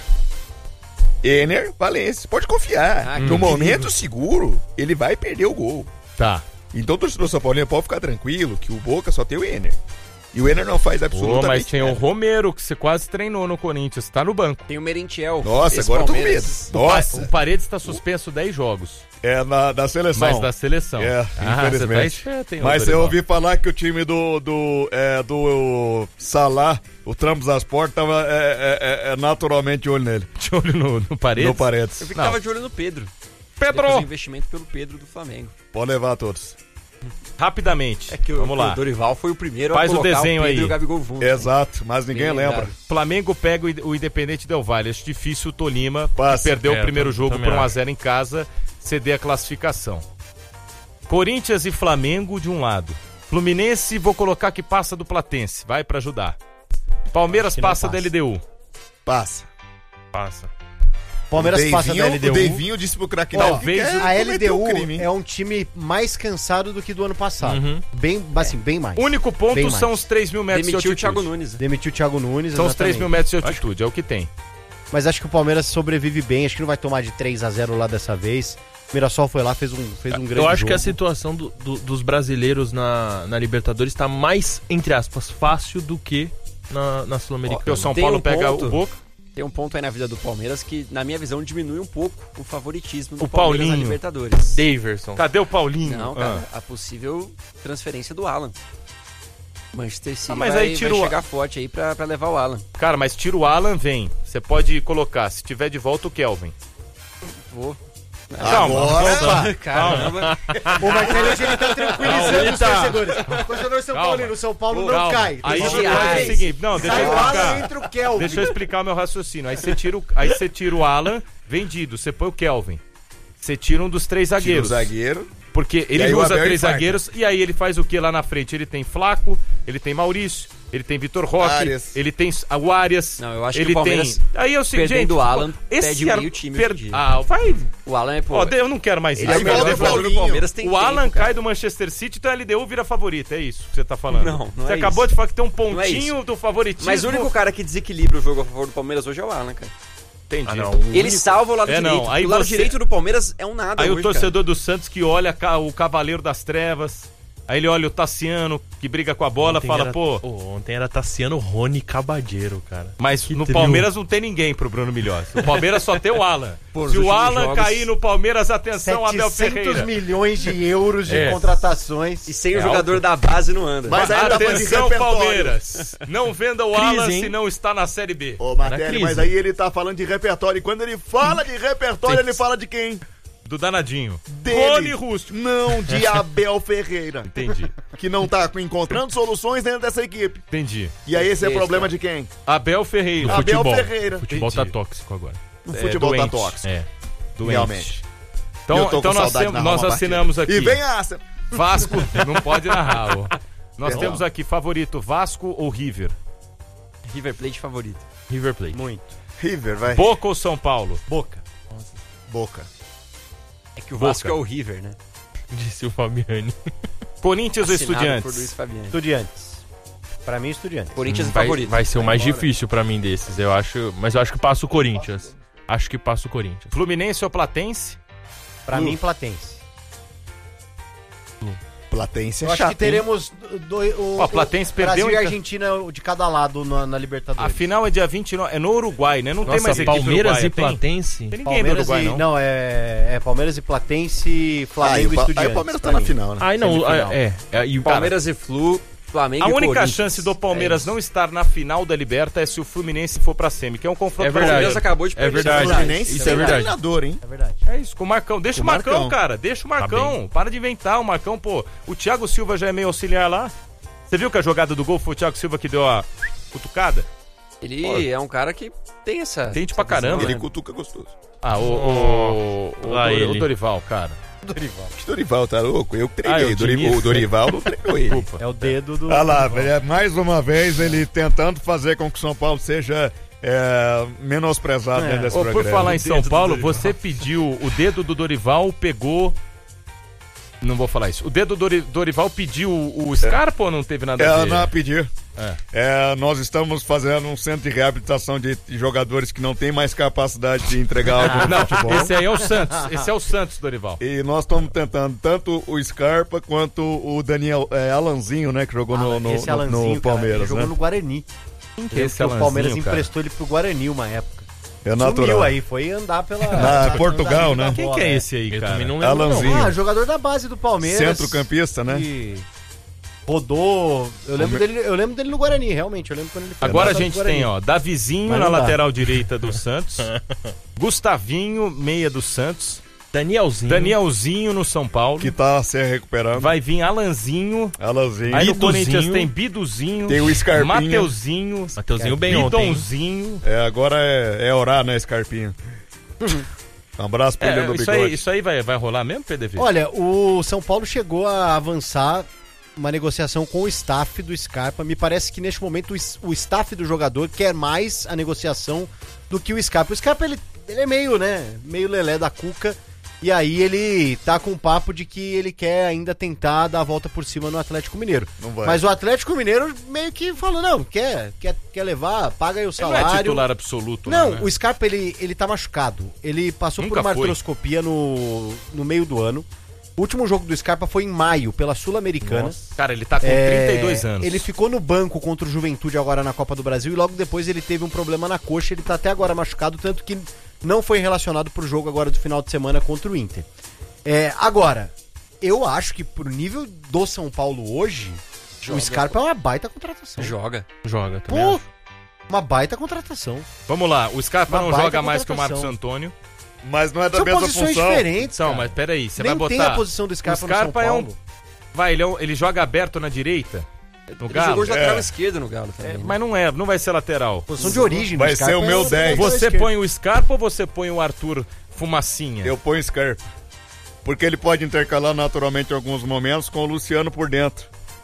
Ener Valência. Pode confiar. Ah, no que momento seguro, ele vai perder o gol. Tá. Então o torcedor São Paulino pode ficar tranquilo que o Boca só tem o Ener. E o Ener não faz Pô, absolutamente mas tem o nada. Romero, que você quase treinou no Corinthians, tá no banco. Tem o Merentiel. Nossa, Esse agora eu tô com medo. Palmeiras. Nossa, O Paredes tá suspenso dez jogos, é na, da seleção. mas da seleção. É, Ah, infelizmente. você tá esperto, hein, ô Mas eu Dorival. ouvi falar que o time do, do, é, do Salah, o Tramos das Portas, tava é, é, é, naturalmente de olho nele. De olho no, no Paredes. No Paredes. Eu vi que Não. tava de olho no Pedro. Pedro! Depois do investimento pelo Pedro do Flamengo. Pode levar todos. Rapidamente, É que o, vamos lá. o Dorival foi o primeiro Faz a o colocar desenho o Pedro aí. e o Gabigol juntos. Exato, mas ninguém Bem lembra. lembrado. Flamengo pega o I- o Independente Del Valle. Acho difícil o Tolima, Passa. que perdeu É, o primeiro eu jogo também por um a acho. zero em casa, ceder a classificação. Corinthians e Flamengo de um lado. Fluminense, vou colocar que passa do Platense, vai pra ajudar. Palmeiras Acho que não passa, da passa. L D U. Passa. Passa. Palmeiras o passa da Deivinho- L D U. O Deivinho disse pro craque Talvez que quer A L D U cometer um crime, hein? é um time mais cansado do que do ano passado. Uhum. Bem, assim, bem mais. O único Bem ponto mais. são os três mil metros Demitiu o de Thiago altitude. Nunes. né? Demitiu o Thiago Nunes, São os três exatamente. mil metros de altitude, é o que tem. Mas acho que o Palmeiras sobrevive bem. Acho que não vai tomar de três a zero lá dessa vez. O Mirassol foi lá, fez um, fez um grande Eu acho jogo. que a situação do- do- dos brasileiros na, na Libertadores tá mais, entre aspas, fácil do que na, na Porque Sul-Americana. o São Tem Paulo um pega ponto. o Boca. Tem um ponto aí na vida do Palmeiras que, na minha visão, diminui um pouco o favoritismo do O Palmeiras na Paulinho. Libertadores. Daverson. Cadê o Paulinho? Não, Ah. cara, a possível transferência do Alan. Manchester City Ah, mas vai, aí tira vai o- chegar forte aí pra, pra levar o Alan. Cara, mas tira o Alan, vem. Você pode colocar, se tiver de volta, o Kelvin. Vou. Calma, Opa! Caramba. O Marcelo hoje ele tá tranquilizando Calma, os tá. torcedores. O torcedor São Calma. Paulino, o São Paulo não Calma. cai. Aí Tem você que faz tirar. o seguinte, não, deixa Sai eu o Alan, explicar. entra o Kelvin. Deixa eu explicar o meu raciocínio. Aí você tira o, aí você tira o Alan, vendido, você põe o Kelvin. Você tira um dos três Tira o zagueiros. zagueiro. Porque ele aí o usa Abel três infarta. zagueiros e aí ele faz o que lá na frente? Ele tem Flaco, ele tem Maurício, ele tem Vitor Roque, Arias. ele tem o Arias. Não, eu acho que ele o Palmeiras, tem. Aí eu sei, perdendo gente, o Alan, esse perde era- meio time per- hoje em dia. Ah, vai. O Alan é, pô... Ó, eu não quero mais ele isso. é o Eu quero melhor devolver. jogador do Palmeiras, tem O tempo, Alan cara. cai do Manchester City, então a L D U vira favorita, é isso que você tá falando. Não, não Você é acabou isso. de falar que tem um Não é pontinho do favoritismo. Mas o único cara que desequilibra o jogo a favor do Palmeiras hoje é o Alan, cara. Entendi. Ah, não. Ele salva o lado É, não, direito. aí o lado você- direito do Palmeiras é um nada Aí hoje, o torcedor do Santos que olha ca- o Cavaleiro das Trevas, aí ele olha o Tassiano que briga com a bola, Ontem fala, era- pô, Ô, ontem era Tassiano, Rony e Cabadeiro, cara. mas Que no trio. Palmeiras não tem ninguém pro Bruno Milhões. O Palmeiras só tem o Alan. Pô, Se nos o últimos Alan jogos- cair no Palmeiras, atenção, Abel setecentos Ferreira. milhões de euros de É. contratações. E sem o É jogador da base não anda. Mas aí dá pra de Atenção, repertório. Palmeiras. Não venda o Crise, Alan hein? se não está na Série B. Ô, Na Martelli, crise. mas aí ele tá falando de repertório. E quando ele fala de repertório, Tem que- ele fala de quem? Do danadinho. Dele. Rony Rústico. Não, de Abel Ferreira. Entendi, Que não tá encontrando soluções dentro dessa equipe. entendi. E aí esse é Esse, problema cara. de quem? Abel Ferreira. Do Abel futebol. Ferreira. O futebol Entendi. tá tóxico agora. O É, futebol doente. tá tóxico. É, doente. Realmente. Então, E eu tô então com nós, saudade temos- de narrar nós uma assinamos partida. aqui. E vem a Arsenal. Vasco, não pode narrar. ó. Nós Perdão. temos aqui favorito Vasco ou River? River Plate favorito. River Plate. Muito. River, vai. Boca ou São Paulo? Boca. Boca. É que o Boca. Vasco é o River, né? Disse o Fabiani. Corinthians ou Assinado por Luiz Estudiantes? Fabiani. Estudiantes. Pra mim, Estudiantes. Corinthians é vai, favorito. vai ser o mais embora. difícil pra mim desses, eu acho. Mas eu acho que passa o Corinthians. Acho que passa o Corinthians. Fluminense ou Platense? Pra Lu. mim, Platense. Platense é Eu acho chato, que teremos do, o, Ó, Platense o perdeu, Brasil e então. Argentina de cada lado na, na A Libertadores. final é dia vinte e nove. É no Uruguai, né? Não tem Nossa, mais equipe Palmeiras uruguaia, e tem? Platense. Tem ninguém do Palmeiras Uruguai, e, não. não, é, é Palmeiras e Platense, Ah, e Flamengo o e Pa- Estudiantes. aí o Palmeiras tá pra na mim. final, né? Ai, não, Semifinal. é. é, e, cara, Palmeiras e Flu, Flamengo A e única Corinthians. chance do Palmeiras É isso. não estar na final da Liberta é se o Fluminense for pra semi, que é um confronto É O verdade. Palmeiras brasileiro. acabou de É perder. verdade. Fluminense Isso sem é verdade. treinador, hein? É verdade. É isso, com o Marcão. Deixa o, O Marcão, Marcão. cara. Deixa o Marcão. bem. Para de inventar o Marcão, pô. O Thiago Silva já é meio auxiliar lá. Você viu que a jogada do gol foi o Thiago Silva que deu a cutucada? Ele é um cara que tem essa... Tente essa pra caramba. visão, Ele né? cutuca gostoso. Ah, o, o, o, Lá o, ele. o Dorival, cara. Que Dorival, tá louco? Eu que treinei. Ah, é o Dori- Diniz. o Dorival não treinou ele. Desculpa. É o dedo do. Olha lá, velho, é mais uma vez ele tentando fazer com que o São Paulo seja é, menosprezado É. dentro desse Ô, por programa. falar em São dedo do Paulo, Dorival. você pediu o dedo do Dorival, pegou. Não vou falar isso. O dedo do Dori- Dorival pediu o Scarpa ou não teve nada a É, ver? não a pedir. É. É, nós estamos fazendo um centro de reabilitação de de jogadores que não têm mais capacidade de entregar algo no Não, futebol. esse aí é o Santos. Esse é o Santos, Dorival. E nós estamos tentando tanto o Scarpa quanto o Daniel é, Alanzinho, né, que jogou no, no, Esse no- Alanzinho, no cara, ele Palmeiras, jogou né? no Guarani. que é esse Porque o Palmeiras Alanzinho, cara? emprestou ele pro Guarani uma época. É Sumiu natural. aí, foi andar pela... Na Portugal, né? Quem que é esse aí, Eu cara? também não lembro, Alanzinho. não. Ah, jogador da base do Palmeiras. Centrocampista, né? Que rodou... Eu lembro, dele, eu lembro dele no Guarani, realmente. Eu lembro quando ele foi Agora a passado gente pro Guarani. tem, ó, Davizinho Mas na não dá. lateral direita do Santos, Gustavinho, meia do Santos, Danielzinho. Danielzinho no São Paulo, Que tá se recuperando. vai vir Alanzinho, Alanzinho. aí no Biduzinho. Corinthians tem Biduzinho, Tem o Scarpinha. Mateuzinho, Mateuzinho bem ontem. hein? Bidonzinho. É, agora é, é orar, né, Scarpinha? Um abraço pra ele É, no isso bigode. aí, isso aí vai, vai rolar mesmo, P D V? Olha, o São Paulo chegou a avançar uma negociação com o staff do Scarpa. Me parece que neste momento o s- o staff do jogador quer mais a negociação do que o Scarpa. O Scarpa, ele, ele é meio, né, meio lelé da cuca. E aí ele tá com o papo de que ele quer ainda tentar dar a volta por cima no Atlético Mineiro. Não vai. Mas o Atlético Mineiro meio que falou, não, quer, quer, quer levar, paga aí o Ele não salário. é titular absoluto, Não, né? o Scarpa, ele, ele tá machucado. Ele passou Nunca por uma foi. artroscopia no, no meio do ano. O último jogo do Scarpa foi em maio, pela Sul-Americana. Nossa, cara, ele tá com É, trinta e dois anos. Ele ficou no banco contra o Juventude agora na Copa do Brasil e logo depois ele teve um problema na coxa. Ele tá até agora machucado, tanto que não foi relacionado pro jogo agora do final de semana contra o Inter. É, agora, eu acho que pro nível do São Paulo hoje, o Scarpa é uma baita contratação. Joga. Joga também. Pô, acho. uma baita contratação. Vamos lá, o Scarpa Uma não baita joga mais que o contratação. Marcos Antônio. Mas não é da São mesma posições função. diferentes, Então, cara. mas peraí, você Nem vai botar... tem a posição do Scarpa, o Scarpa no São é um... Paulo. Vai, ele, é um- ele joga aberto na direita, no Ele Galo. jogou de lateral É. esquerdo no Galo também. É, mas não é, não vai ser lateral. Posição de origem Vai do Scarpa ser o meu é dez. lateral Você esquerdo. põe o Scarpa ou você põe o Arthur Fumacinha? Eu ponho Scarpa. Porque ele pode intercalar naturalmente em alguns momentos com o Luciano por dentro.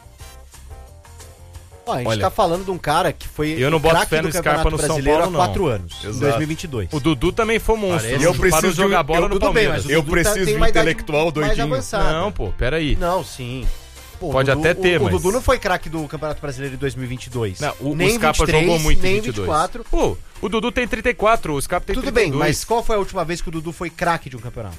Ó, a gente Olha, tá falando de um cara que foi eu não boto craque fé do no Scarpa Campeonato no São Brasileiro Paulo, há quatro não. anos, em Exato. dois mil e vinte e dois. O Dudu também foi monstro. Parece. Eu Eu preciso preciso jogar de- bola eu- no Tudo bem, Palmeiras. mas o Eu Dudu preciso tem de uma idade intelectual mais doidinho. avançada. Não, pô, peraí. Não, sim. Pô, o Pode Dudu- até ter, o, mas- O Dudu não foi craque do Campeonato Brasileiro de dois mil e vinte e dois. Não, o, nem o Scarpa vinte e três, jogou muito nem em vinte e dois. vinte e quatro. Pô, o Dudu tem trinta e quatro, o Scarpa tem Tudo trinta e bem, dois. mas qual foi a última vez que o Dudu foi craque de um campeonato?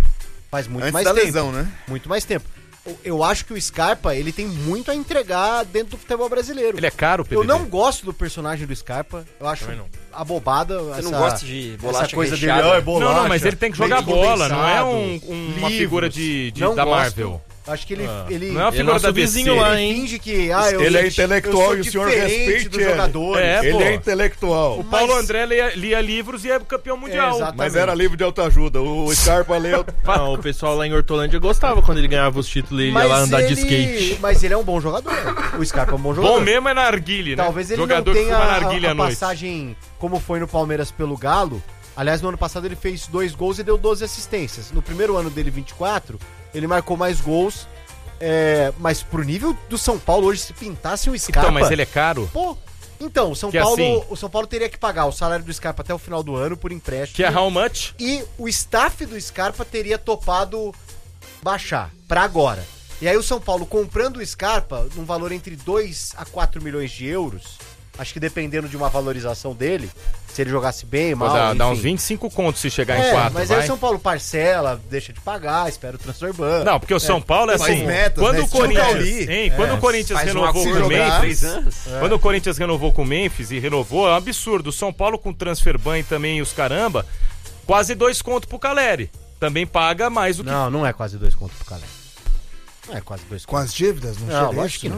Faz muito Antes mais da tempo. lesão, né? Muito mais tempo. Eu- Eu acho que o Scarpa, ele tem muito a entregar dentro do futebol brasileiro. Ele é caro, P D Eu V. não gosto do personagem do Scarpa. Eu acho Também não. abobada. Você essa, não gosta de bolacha essa coisa dele, recheada? ó, é bolacha. Não, não, mas ele tem que jogar leite bola, não é condensado, um- um- uma livros. figura de, de- Não da gosto. Marvel. Acho que ele, Ah. ele, Não é uma Ele é figura nosso da D C. vizinho lá, hein? finge que, ah, eu Ele é sou- intelectual eu sou e o senhor diferente respeite dos ele. jogadores. É, ele pô. é intelectual. O Paulo Mas- André lia, lia livros e é campeão mundial. exato. Mas era livro de autoajuda. O Scarpa leu. Não, o pessoal lá em Hortolândia gostava quando ele ganhava os títulos e ele ia lá andar de ele- skate. Mas ele é um bom jogador. O Scarpa é um bom jogador. Bom mesmo é na Arguile, né? Talvez ele Jogador não que tenha fuma a, na Arguile a à noite. passagem como foi no Palmeiras pelo Galo. Aliás, no ano passado ele fez dois gols e deu doze assistências. No primeiro ano dele, vinte e quatro, ele marcou mais gols. É, mas pro nível do São Paulo hoje, se pintasse um Scarpa... Então, mas ele é caro. Pô, então, o São, Que Paulo, assim- o São Paulo teria que pagar o salário do Scarpa até o final do ano por empréstimo. Que é how much? E o staff do Scarpa teria topado baixar pra agora. E aí o São Paulo comprando o Scarpa num valor entre dois a quatro milhões de euros, acho que dependendo de uma valorização dele, se ele jogasse bem, Pô, mal, dá, dá uns enfim. vinte e cinco contos se chegar É, em quatro, mas aí vai. o São Paulo parcela, deixa de pagar, espera o transfer ban. Não, porque o São Paulo é Faz assim. metas, quando né? o Estilo Corinthians, Gauli. hein, quando o Corinthians Faz um renovou com o acordo jogar. Memphis, três anos. quando o Corinthians renovou com o Memphis e renovou, é um absurdo. O São Paulo com transfer ban e também os caramba, quase dois contos pro Caleri. Também paga mais do que Não, não é quase dois contos pro cara. Não é quase dois Com contos. as dívidas, não, Não, chega lógico isso, que não.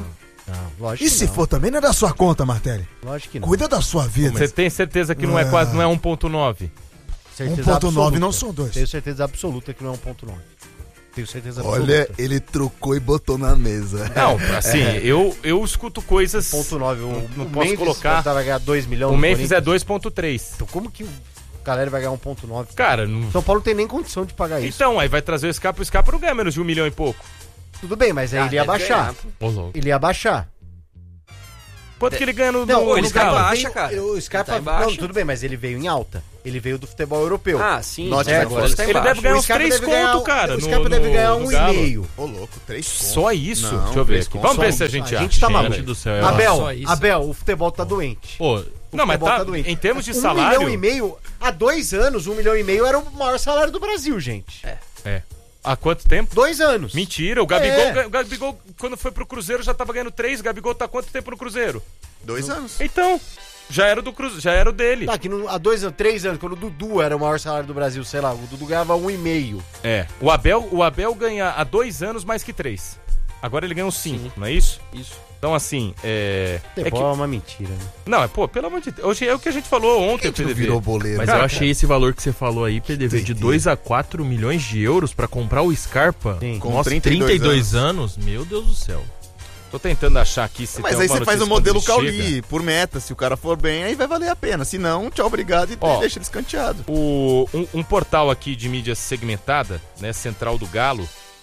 Não, lógico E que se não. for também, não é da sua conta, Martelli. Lógico que não. Cuida da sua vida. Você tem certeza que não é quase, não é um ponto nove? Certeza um ponto nove absoluta. não são dois. Tenho certeza absoluta que não é um ponto nove. Tenho certeza absoluta. Olha, ele trocou e botou na mesa. Não, assim, eu, eu escuto coisas... um ponto nove. O, Não, não o posso Memphis colocar... vai ganhar dois milhões. O no Memphis é Corinthians. dois ponto três. Então como que o galera vai ganhar um ponto nove? Cara, não... São Paulo não tem nem condição de pagar isso. Então, aí vai trazer o Scarpa, o Scarpa não ganha menos de um milhão e pouco. Tudo bem, mas aí Ah, ele ia deve baixar. ganhar, pô. Ô, louco. Ele ia baixar. Quanto que ele ganha no, Não, no, ele no Scarpa Galo? baixa, veio- cara. O Scarpa, Ele tá em baixa. não, tudo bem, mas ele veio em alta. Ele veio do futebol europeu. Ah, sim. Note, é, mas agora está ele embaixo. deve ganhar O uns Scarpa três deve ganhar- conto, cara. O no- Scarpa deve no- ganhar no um Galo. e meio. Ô, louco, três pontos. Só isso? Não, Deixa eu ver três aqui. contos. Vamos ver Só se a isso. gente A acha. gente tá Gente maluco. do céu, é Abel, só isso. Abel, o futebol tá doente. Pô, O não, mas futebol tá, tá doente. em termos de um salário... milhão e meio, há dois anos, um milhão e meio era o maior salário do Brasil, gente. É. É. Há quanto tempo? Dois anos. Mentira, o Gabigol, É. o Gabigol, quando foi pro Cruzeiro, já tava ganhando três. O Gabigol tá há quanto tempo no Cruzeiro? Dois anos. Então, já era do Cruzeiro, já era o dele. Tá, que não- há dois anos, três anos, quando o Dudu era o maior salário do Brasil, sei lá, o Dudu ganhava um e meio. É. O Abel, o Abel ganha há dois anos mais que três. Agora ele ganhou cinco, não é isso? Isso. Então, assim, é. é Futebol que- é uma mentira, né? Não, é, pô, pelo amor de Deus. Hoje é o que a gente falou ontem, P D V. Virou boleiro. Mas Cara, eu achei esse valor que você falou aí, P D V, de doideira. dois a quatro milhões de euros pra comprar o Scarpa. Sim. Com Nossa, trinta e dois trinta e dois anos. Meu Deus do céu. Tô tentando achar aqui se Mas tem aí alguma você faz o notícia modelo quando ele chega. Cauli, por meta. Se o cara for bem, aí vai valer a pena. Se não, tchau, obrigado e Ó. deixa ele escanteado. O, um, um portal aqui de mídia segmentada, né, Central do Galo,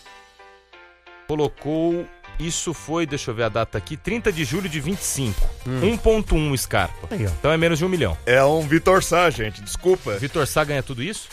colocou, isso foi, deixa eu ver a data aqui, trinta de julho de vinte e cinco, um ponto um Scarpa. Aí, ó. Então é menos de um milhão. É um Vitor Sá, gente, desculpa. Vitor Sá ganha tudo isso?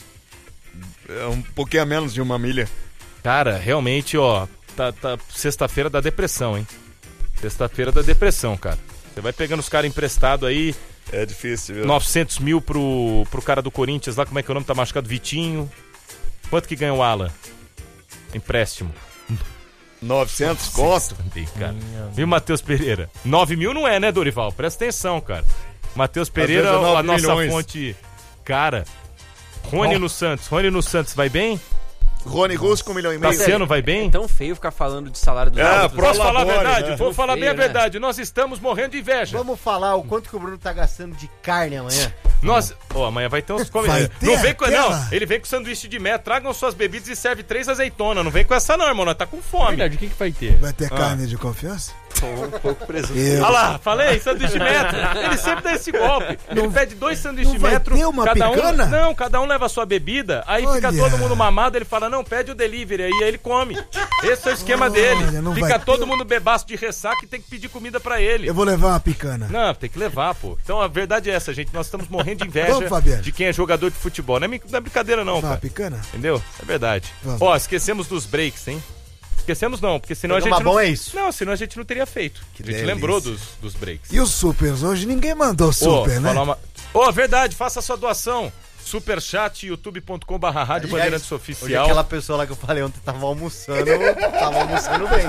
É um pouquinho a menos de uma milha. Cara, realmente, ó, tá, tá sexta-feira da depressão, hein? Sexta-feira da depressão, cara. Você vai pegando os caras emprestados aí, É difícil, viu? novecentos mil pro, pro cara do Corinthians lá, como é que é o nome? Tá machucado? Vitinho. Quanto que ganha o Alan? Empréstimo. novecentos conto. Também, cara. Viu, Matheus Pereira? nove mil não é, né, Dorival? Presta atenção, cara. Matheus Pereira, vezes é nove a nossa milhões. fonte. Cara, Rony no Santos. Rony no Santos vai bem? Rony Russo com um milhão e meio. Tassiano vai bem? É tão feio ficar falando de salário dos É, árbitros. pro Posso falar a Labore, verdade? né? Vou falar bem a Feio, né? verdade. Nós estamos morrendo de inveja. Vamos falar o quanto que o Bruno tá gastando de carne amanhã. Nós. Ó, amanhã vai ter uns Vai comentários. ter Não vem com. aquela? Não, ele vem com sanduíche de metro. Tragam suas bebidas e serve três azeitonas. Não vem com essa, não, irmão. Nós tá com fome. Verdade, o que, que vai ter? Vai ter carne de confiança? Um pouco preso. Eu. Olha lá, falei, sanduíche de metro. Ele sempre dá esse golpe. Ele pede dois sanduíches não de vai metro. ter uma cada picana? um. Não, cada um leva a sua bebida. Aí fica Olha. todo mundo mamado. Ele fala, não, pede o delivery. Aí ele come. Esse é o esquema Olha, dele. não Fica vai todo ter- mundo bebaço de ressaca e tem que pedir comida pra ele. Eu vou levar uma picana. Não, tem que levar, pô. Então a verdade é essa, gente. Nós estamos morrendo de inveja Vamos, Fabiano. de quem é jogador de futebol. Não é, mi- não é brincadeira, não, Levar uma cara. picana? Entendeu? É verdade. Vamos. Ó, esquecemos dos breaks, hein? Esquecemos não, porque senão a gente. Programa Não... bom é isso. Não, senão a gente não teria feito. a gente delícia. lembrou dos, dos breaks. E os supers hoje? Ninguém mandou super, Ô, né? falar uma... Ô, verdade, faça a sua doação. Superchat, youtube ponto com barra rádio Bandeirantes Hoje Oficial. aquela pessoa lá que eu falei ontem tava almoçando, tava almoçando bem.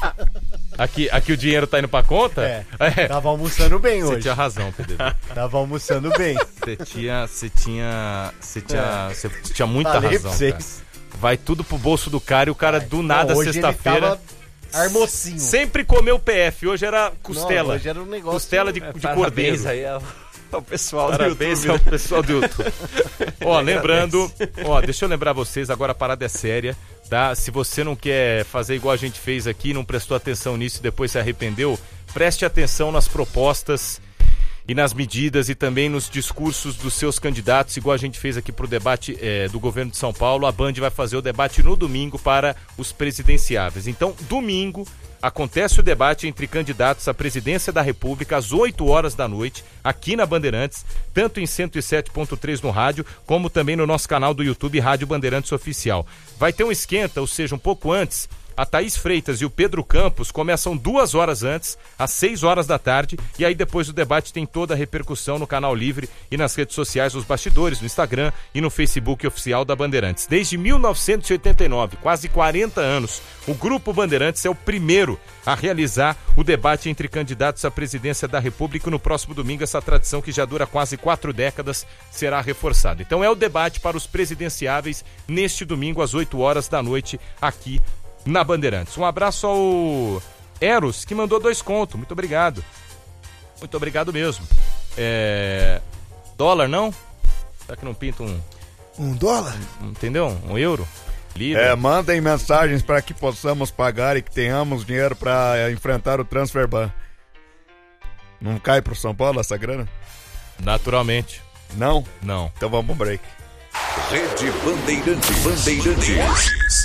Aqui, aqui o dinheiro tá indo pra conta? É, É. tava almoçando bem Você hoje. tinha razão, P D V. Tava almoçando bem. Você tinha. Você tinha. Você tinha. Você tinha muita Falei razão. pra vocês. Cara. Vai tudo pro bolso do cara e o cara do nada, Não, hoje ele sexta-feira. tava armocinho. Sempre comeu P F, hoje era costela. Não, hoje era um negócio... Costela de, de Parabéns cordeiro. aí ao, ao pessoal Parabéns do ao YouTube. pessoal do YouTube. Ó, lembrando, ó, deixa eu lembrar vocês, agora a parada é séria, tá? Se você não quer fazer igual a gente fez aqui, não prestou atenção nisso e depois se arrependeu, preste atenção nas propostas e nas medidas e também nos discursos dos seus candidatos, igual a gente fez aqui pro debate eh, do governo de São Paulo. A Band vai fazer o debate no domingo para os presidenciáveis. Então, domingo, acontece o debate entre candidatos à presidência da República às oito horas da noite, aqui na Bandeirantes, tanto em cento e sete ponto três no rádio, como também no nosso canal do YouTube Rádio Bandeirantes Oficial. Vai ter um esquenta, ou seja, um pouco antes. A Thaís Freitas e o Pedro Campos começam duas horas antes, às seis horas da tarde, e aí depois do debate tem toda a repercussão no canal Livre e nas redes sociais dos bastidores, no Instagram e no Facebook oficial da Bandeirantes. Desde mil novecentos e oitenta e nove, quase quarenta anos, o Grupo Bandeirantes é o primeiro a realizar o debate entre candidatos à presidência da República. No próximo domingo, essa tradição que já dura quase quatro décadas será reforçada. Então é o debate para os presidenciáveis neste domingo às oito horas da noite aqui na Bandeirantes. Um abraço ao Eros, que mandou dois contos. Muito obrigado. Muito obrigado mesmo. É... Dólar, não? Será que não pinta um... Um dólar? Um, entendeu? Um euro? Libra. É, mandem mensagens para que possamos pagar e que tenhamos dinheiro para enfrentar o Transfer Ban. Não cai pro São Paulo essa grana? Naturalmente. Não? Não. Então vamos pro break. Rede Bandeirantes. Bandeirantes.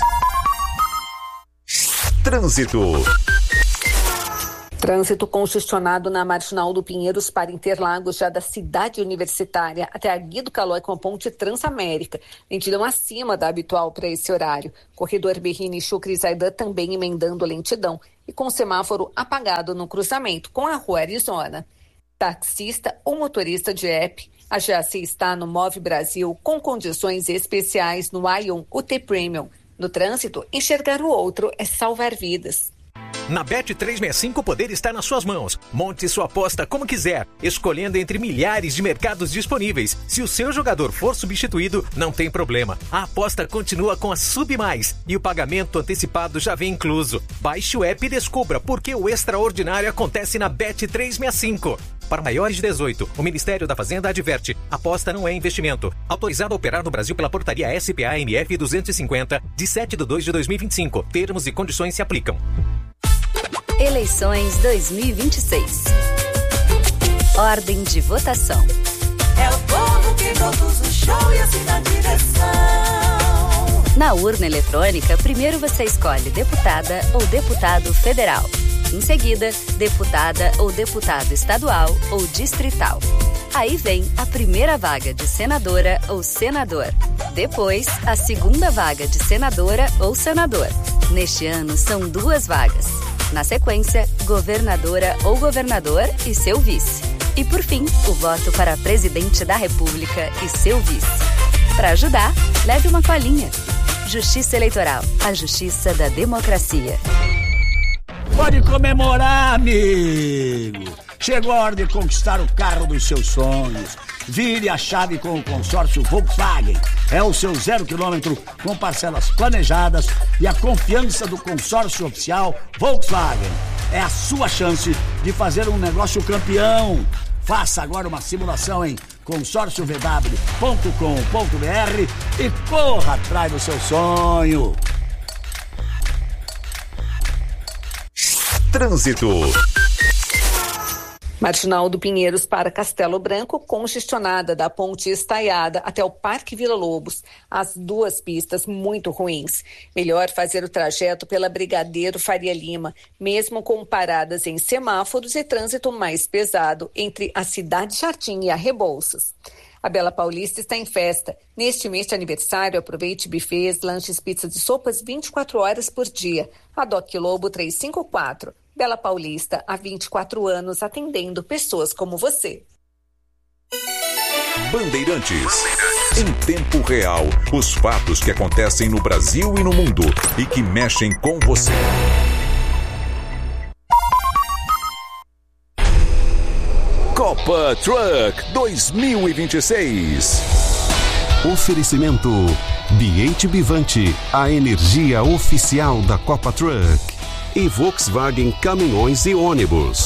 Trânsito. Trânsito congestionado na Marginal do Pinheiros para Interlagos, já da Cidade Universitária até a Guido Calói com a ponte Transamérica. Lentidão acima da habitual para esse horário. Corredor Berrini Chucre Zaidan também emendando lentidão e com semáforo apagado no cruzamento com a Rua Arizona. Taxista ou motorista de app, a G A C está no Move Brasil com condições especiais no Ion U T Premium. No trânsito, enxergar o outro é salvar vidas. Na Bet trezentos e sessenta e cinco, o poder está nas suas mãos. Monte sua aposta como quiser, escolhendo entre milhares de mercados disponíveis. Se o seu jogador for substituído, não tem problema. A aposta continua com a Sub Mais e o pagamento antecipado já vem incluso. Baixe o app e descubra por que o extraordinário acontece na Bet trezentos e sessenta e cinco. Para maiores de dezoito, o Ministério da Fazenda adverte: aposta não é investimento. Autorizado a operar no Brasil pela portaria S P A M F duzentos e cinquenta, de sete de dois de dois mil e vinte e cinco. Termos e condições se aplicam. Eleições dois mil e vinte e seis. Ordem de votação. É o povo que conduz o show e assim na direção. Na urna eletrônica, primeiro você escolhe deputada ou deputado federal. Em seguida, deputada ou deputado estadual ou distrital. Aí vem a primeira vaga de senadora ou senador. Depois, a segunda vaga de senadora ou senador. Neste ano, são duas vagas. Na sequência, governadora ou governador e seu vice. E por fim, o voto para presidente da República e seu vice. Para ajudar, leve uma colinha. Justiça Eleitoral, a justiça da democracia. Pode comemorar, amigo! Chegou a hora de conquistar o carro dos seus sonhos. Vire a chave com o consórcio Volkswagen. É o seu zero quilômetro com parcelas planejadas e a confiança do consórcio oficial Volkswagen. É a sua chance de fazer um negócio campeão. Faça agora uma simulação em consórcio v w ponto com ponto b r e corra atrás do seu sonho. Trânsito. Marginal do Pinheiros para Castelo Branco, congestionada da Ponte Estaiada até o Parque Vila Lobos. As duas pistas muito ruins. Melhor fazer o trajeto pela Brigadeiro Faria Lima, mesmo com paradas em semáforos e trânsito mais pesado entre a Cidade Jardim e a Rebouças. A Bela Paulista está em festa. Neste mês de aniversário, aproveite buffets, lanches, pizzas e sopas vinte e quatro horas por dia. A Doc Lobo trezentos e cinquenta e quatro. Bela Paulista, há vinte e quatro anos, atendendo pessoas como você. Bandeirantes. Em tempo real, os fatos que acontecem no Brasil e no mundo e que mexem com você. Copa Truck dois mil e vinte e seis. Oferecimento B H Bivante, a energia oficial da Copa Truck. E Volkswagen Caminhões e Ônibus.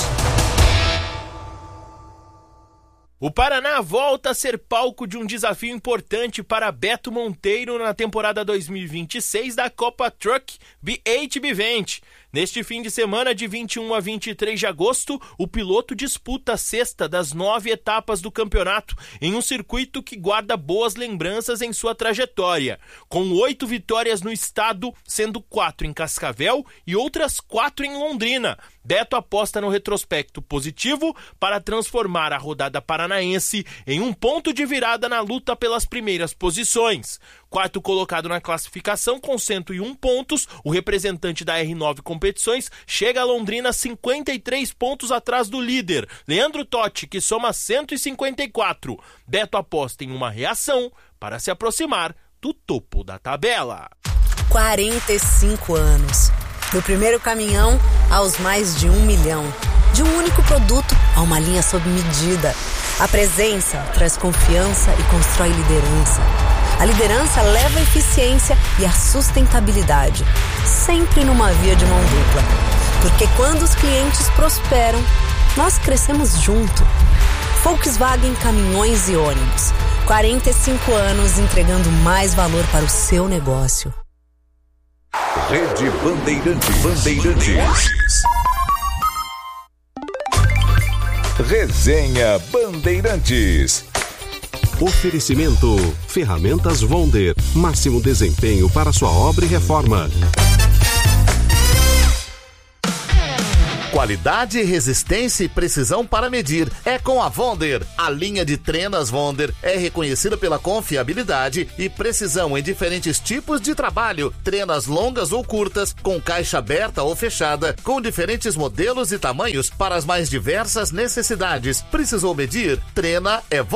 O Paraná volta a ser palco de um desafio importante para Beto Monteiro na temporada dois mil e vinte e seis da Copa Truck B H Bivante. Neste fim de semana, de vinte e um a vinte e três de agosto, o piloto disputa a sexta das nove etapas do campeonato, em um circuito que guarda boas lembranças em sua trajetória, com oito vitórias no estado, sendo quatro em Cascavel e outras quatro em Londrina. Beto aposta no retrospecto positivo para transformar a rodada paranaense em um ponto de virada na luta pelas primeiras posições. Quarto colocado na classificação com cento e um pontos, o representante da R nove Competições chega a Londrina cinquenta e três pontos atrás do líder, Leandro Totti, que soma cento e cinquenta e quatro. Beto aposta em uma reação para se aproximar do topo da tabela. quarenta e cinco anos. Do primeiro caminhão aos mais de um milhão. De um único produto a uma linha sob medida. A presença traz confiança e constrói liderança. A liderança leva a eficiência e a sustentabilidade, sempre numa via de mão dupla. Porque quando os clientes prosperam, nós crescemos junto. Volkswagen Caminhões e Ônibus. quarenta e cinco anos entregando mais valor para o seu negócio. Rede Bandeirantes. Bandeirantes. Resenha Bandeirantes. Oferecimento: Ferramentas Wonder. Máximo desempenho para sua obra e reforma. Qualidade, resistência e precisão para medir. É com a Wonder. A linha de trenas Wonder é reconhecida pela confiabilidade e precisão em diferentes tipos de trabalho. Trenas longas ou curtas, com caixa aberta ou fechada, com diferentes modelos e tamanhos para as mais diversas necessidades. Precisou medir? Trena é Wonder.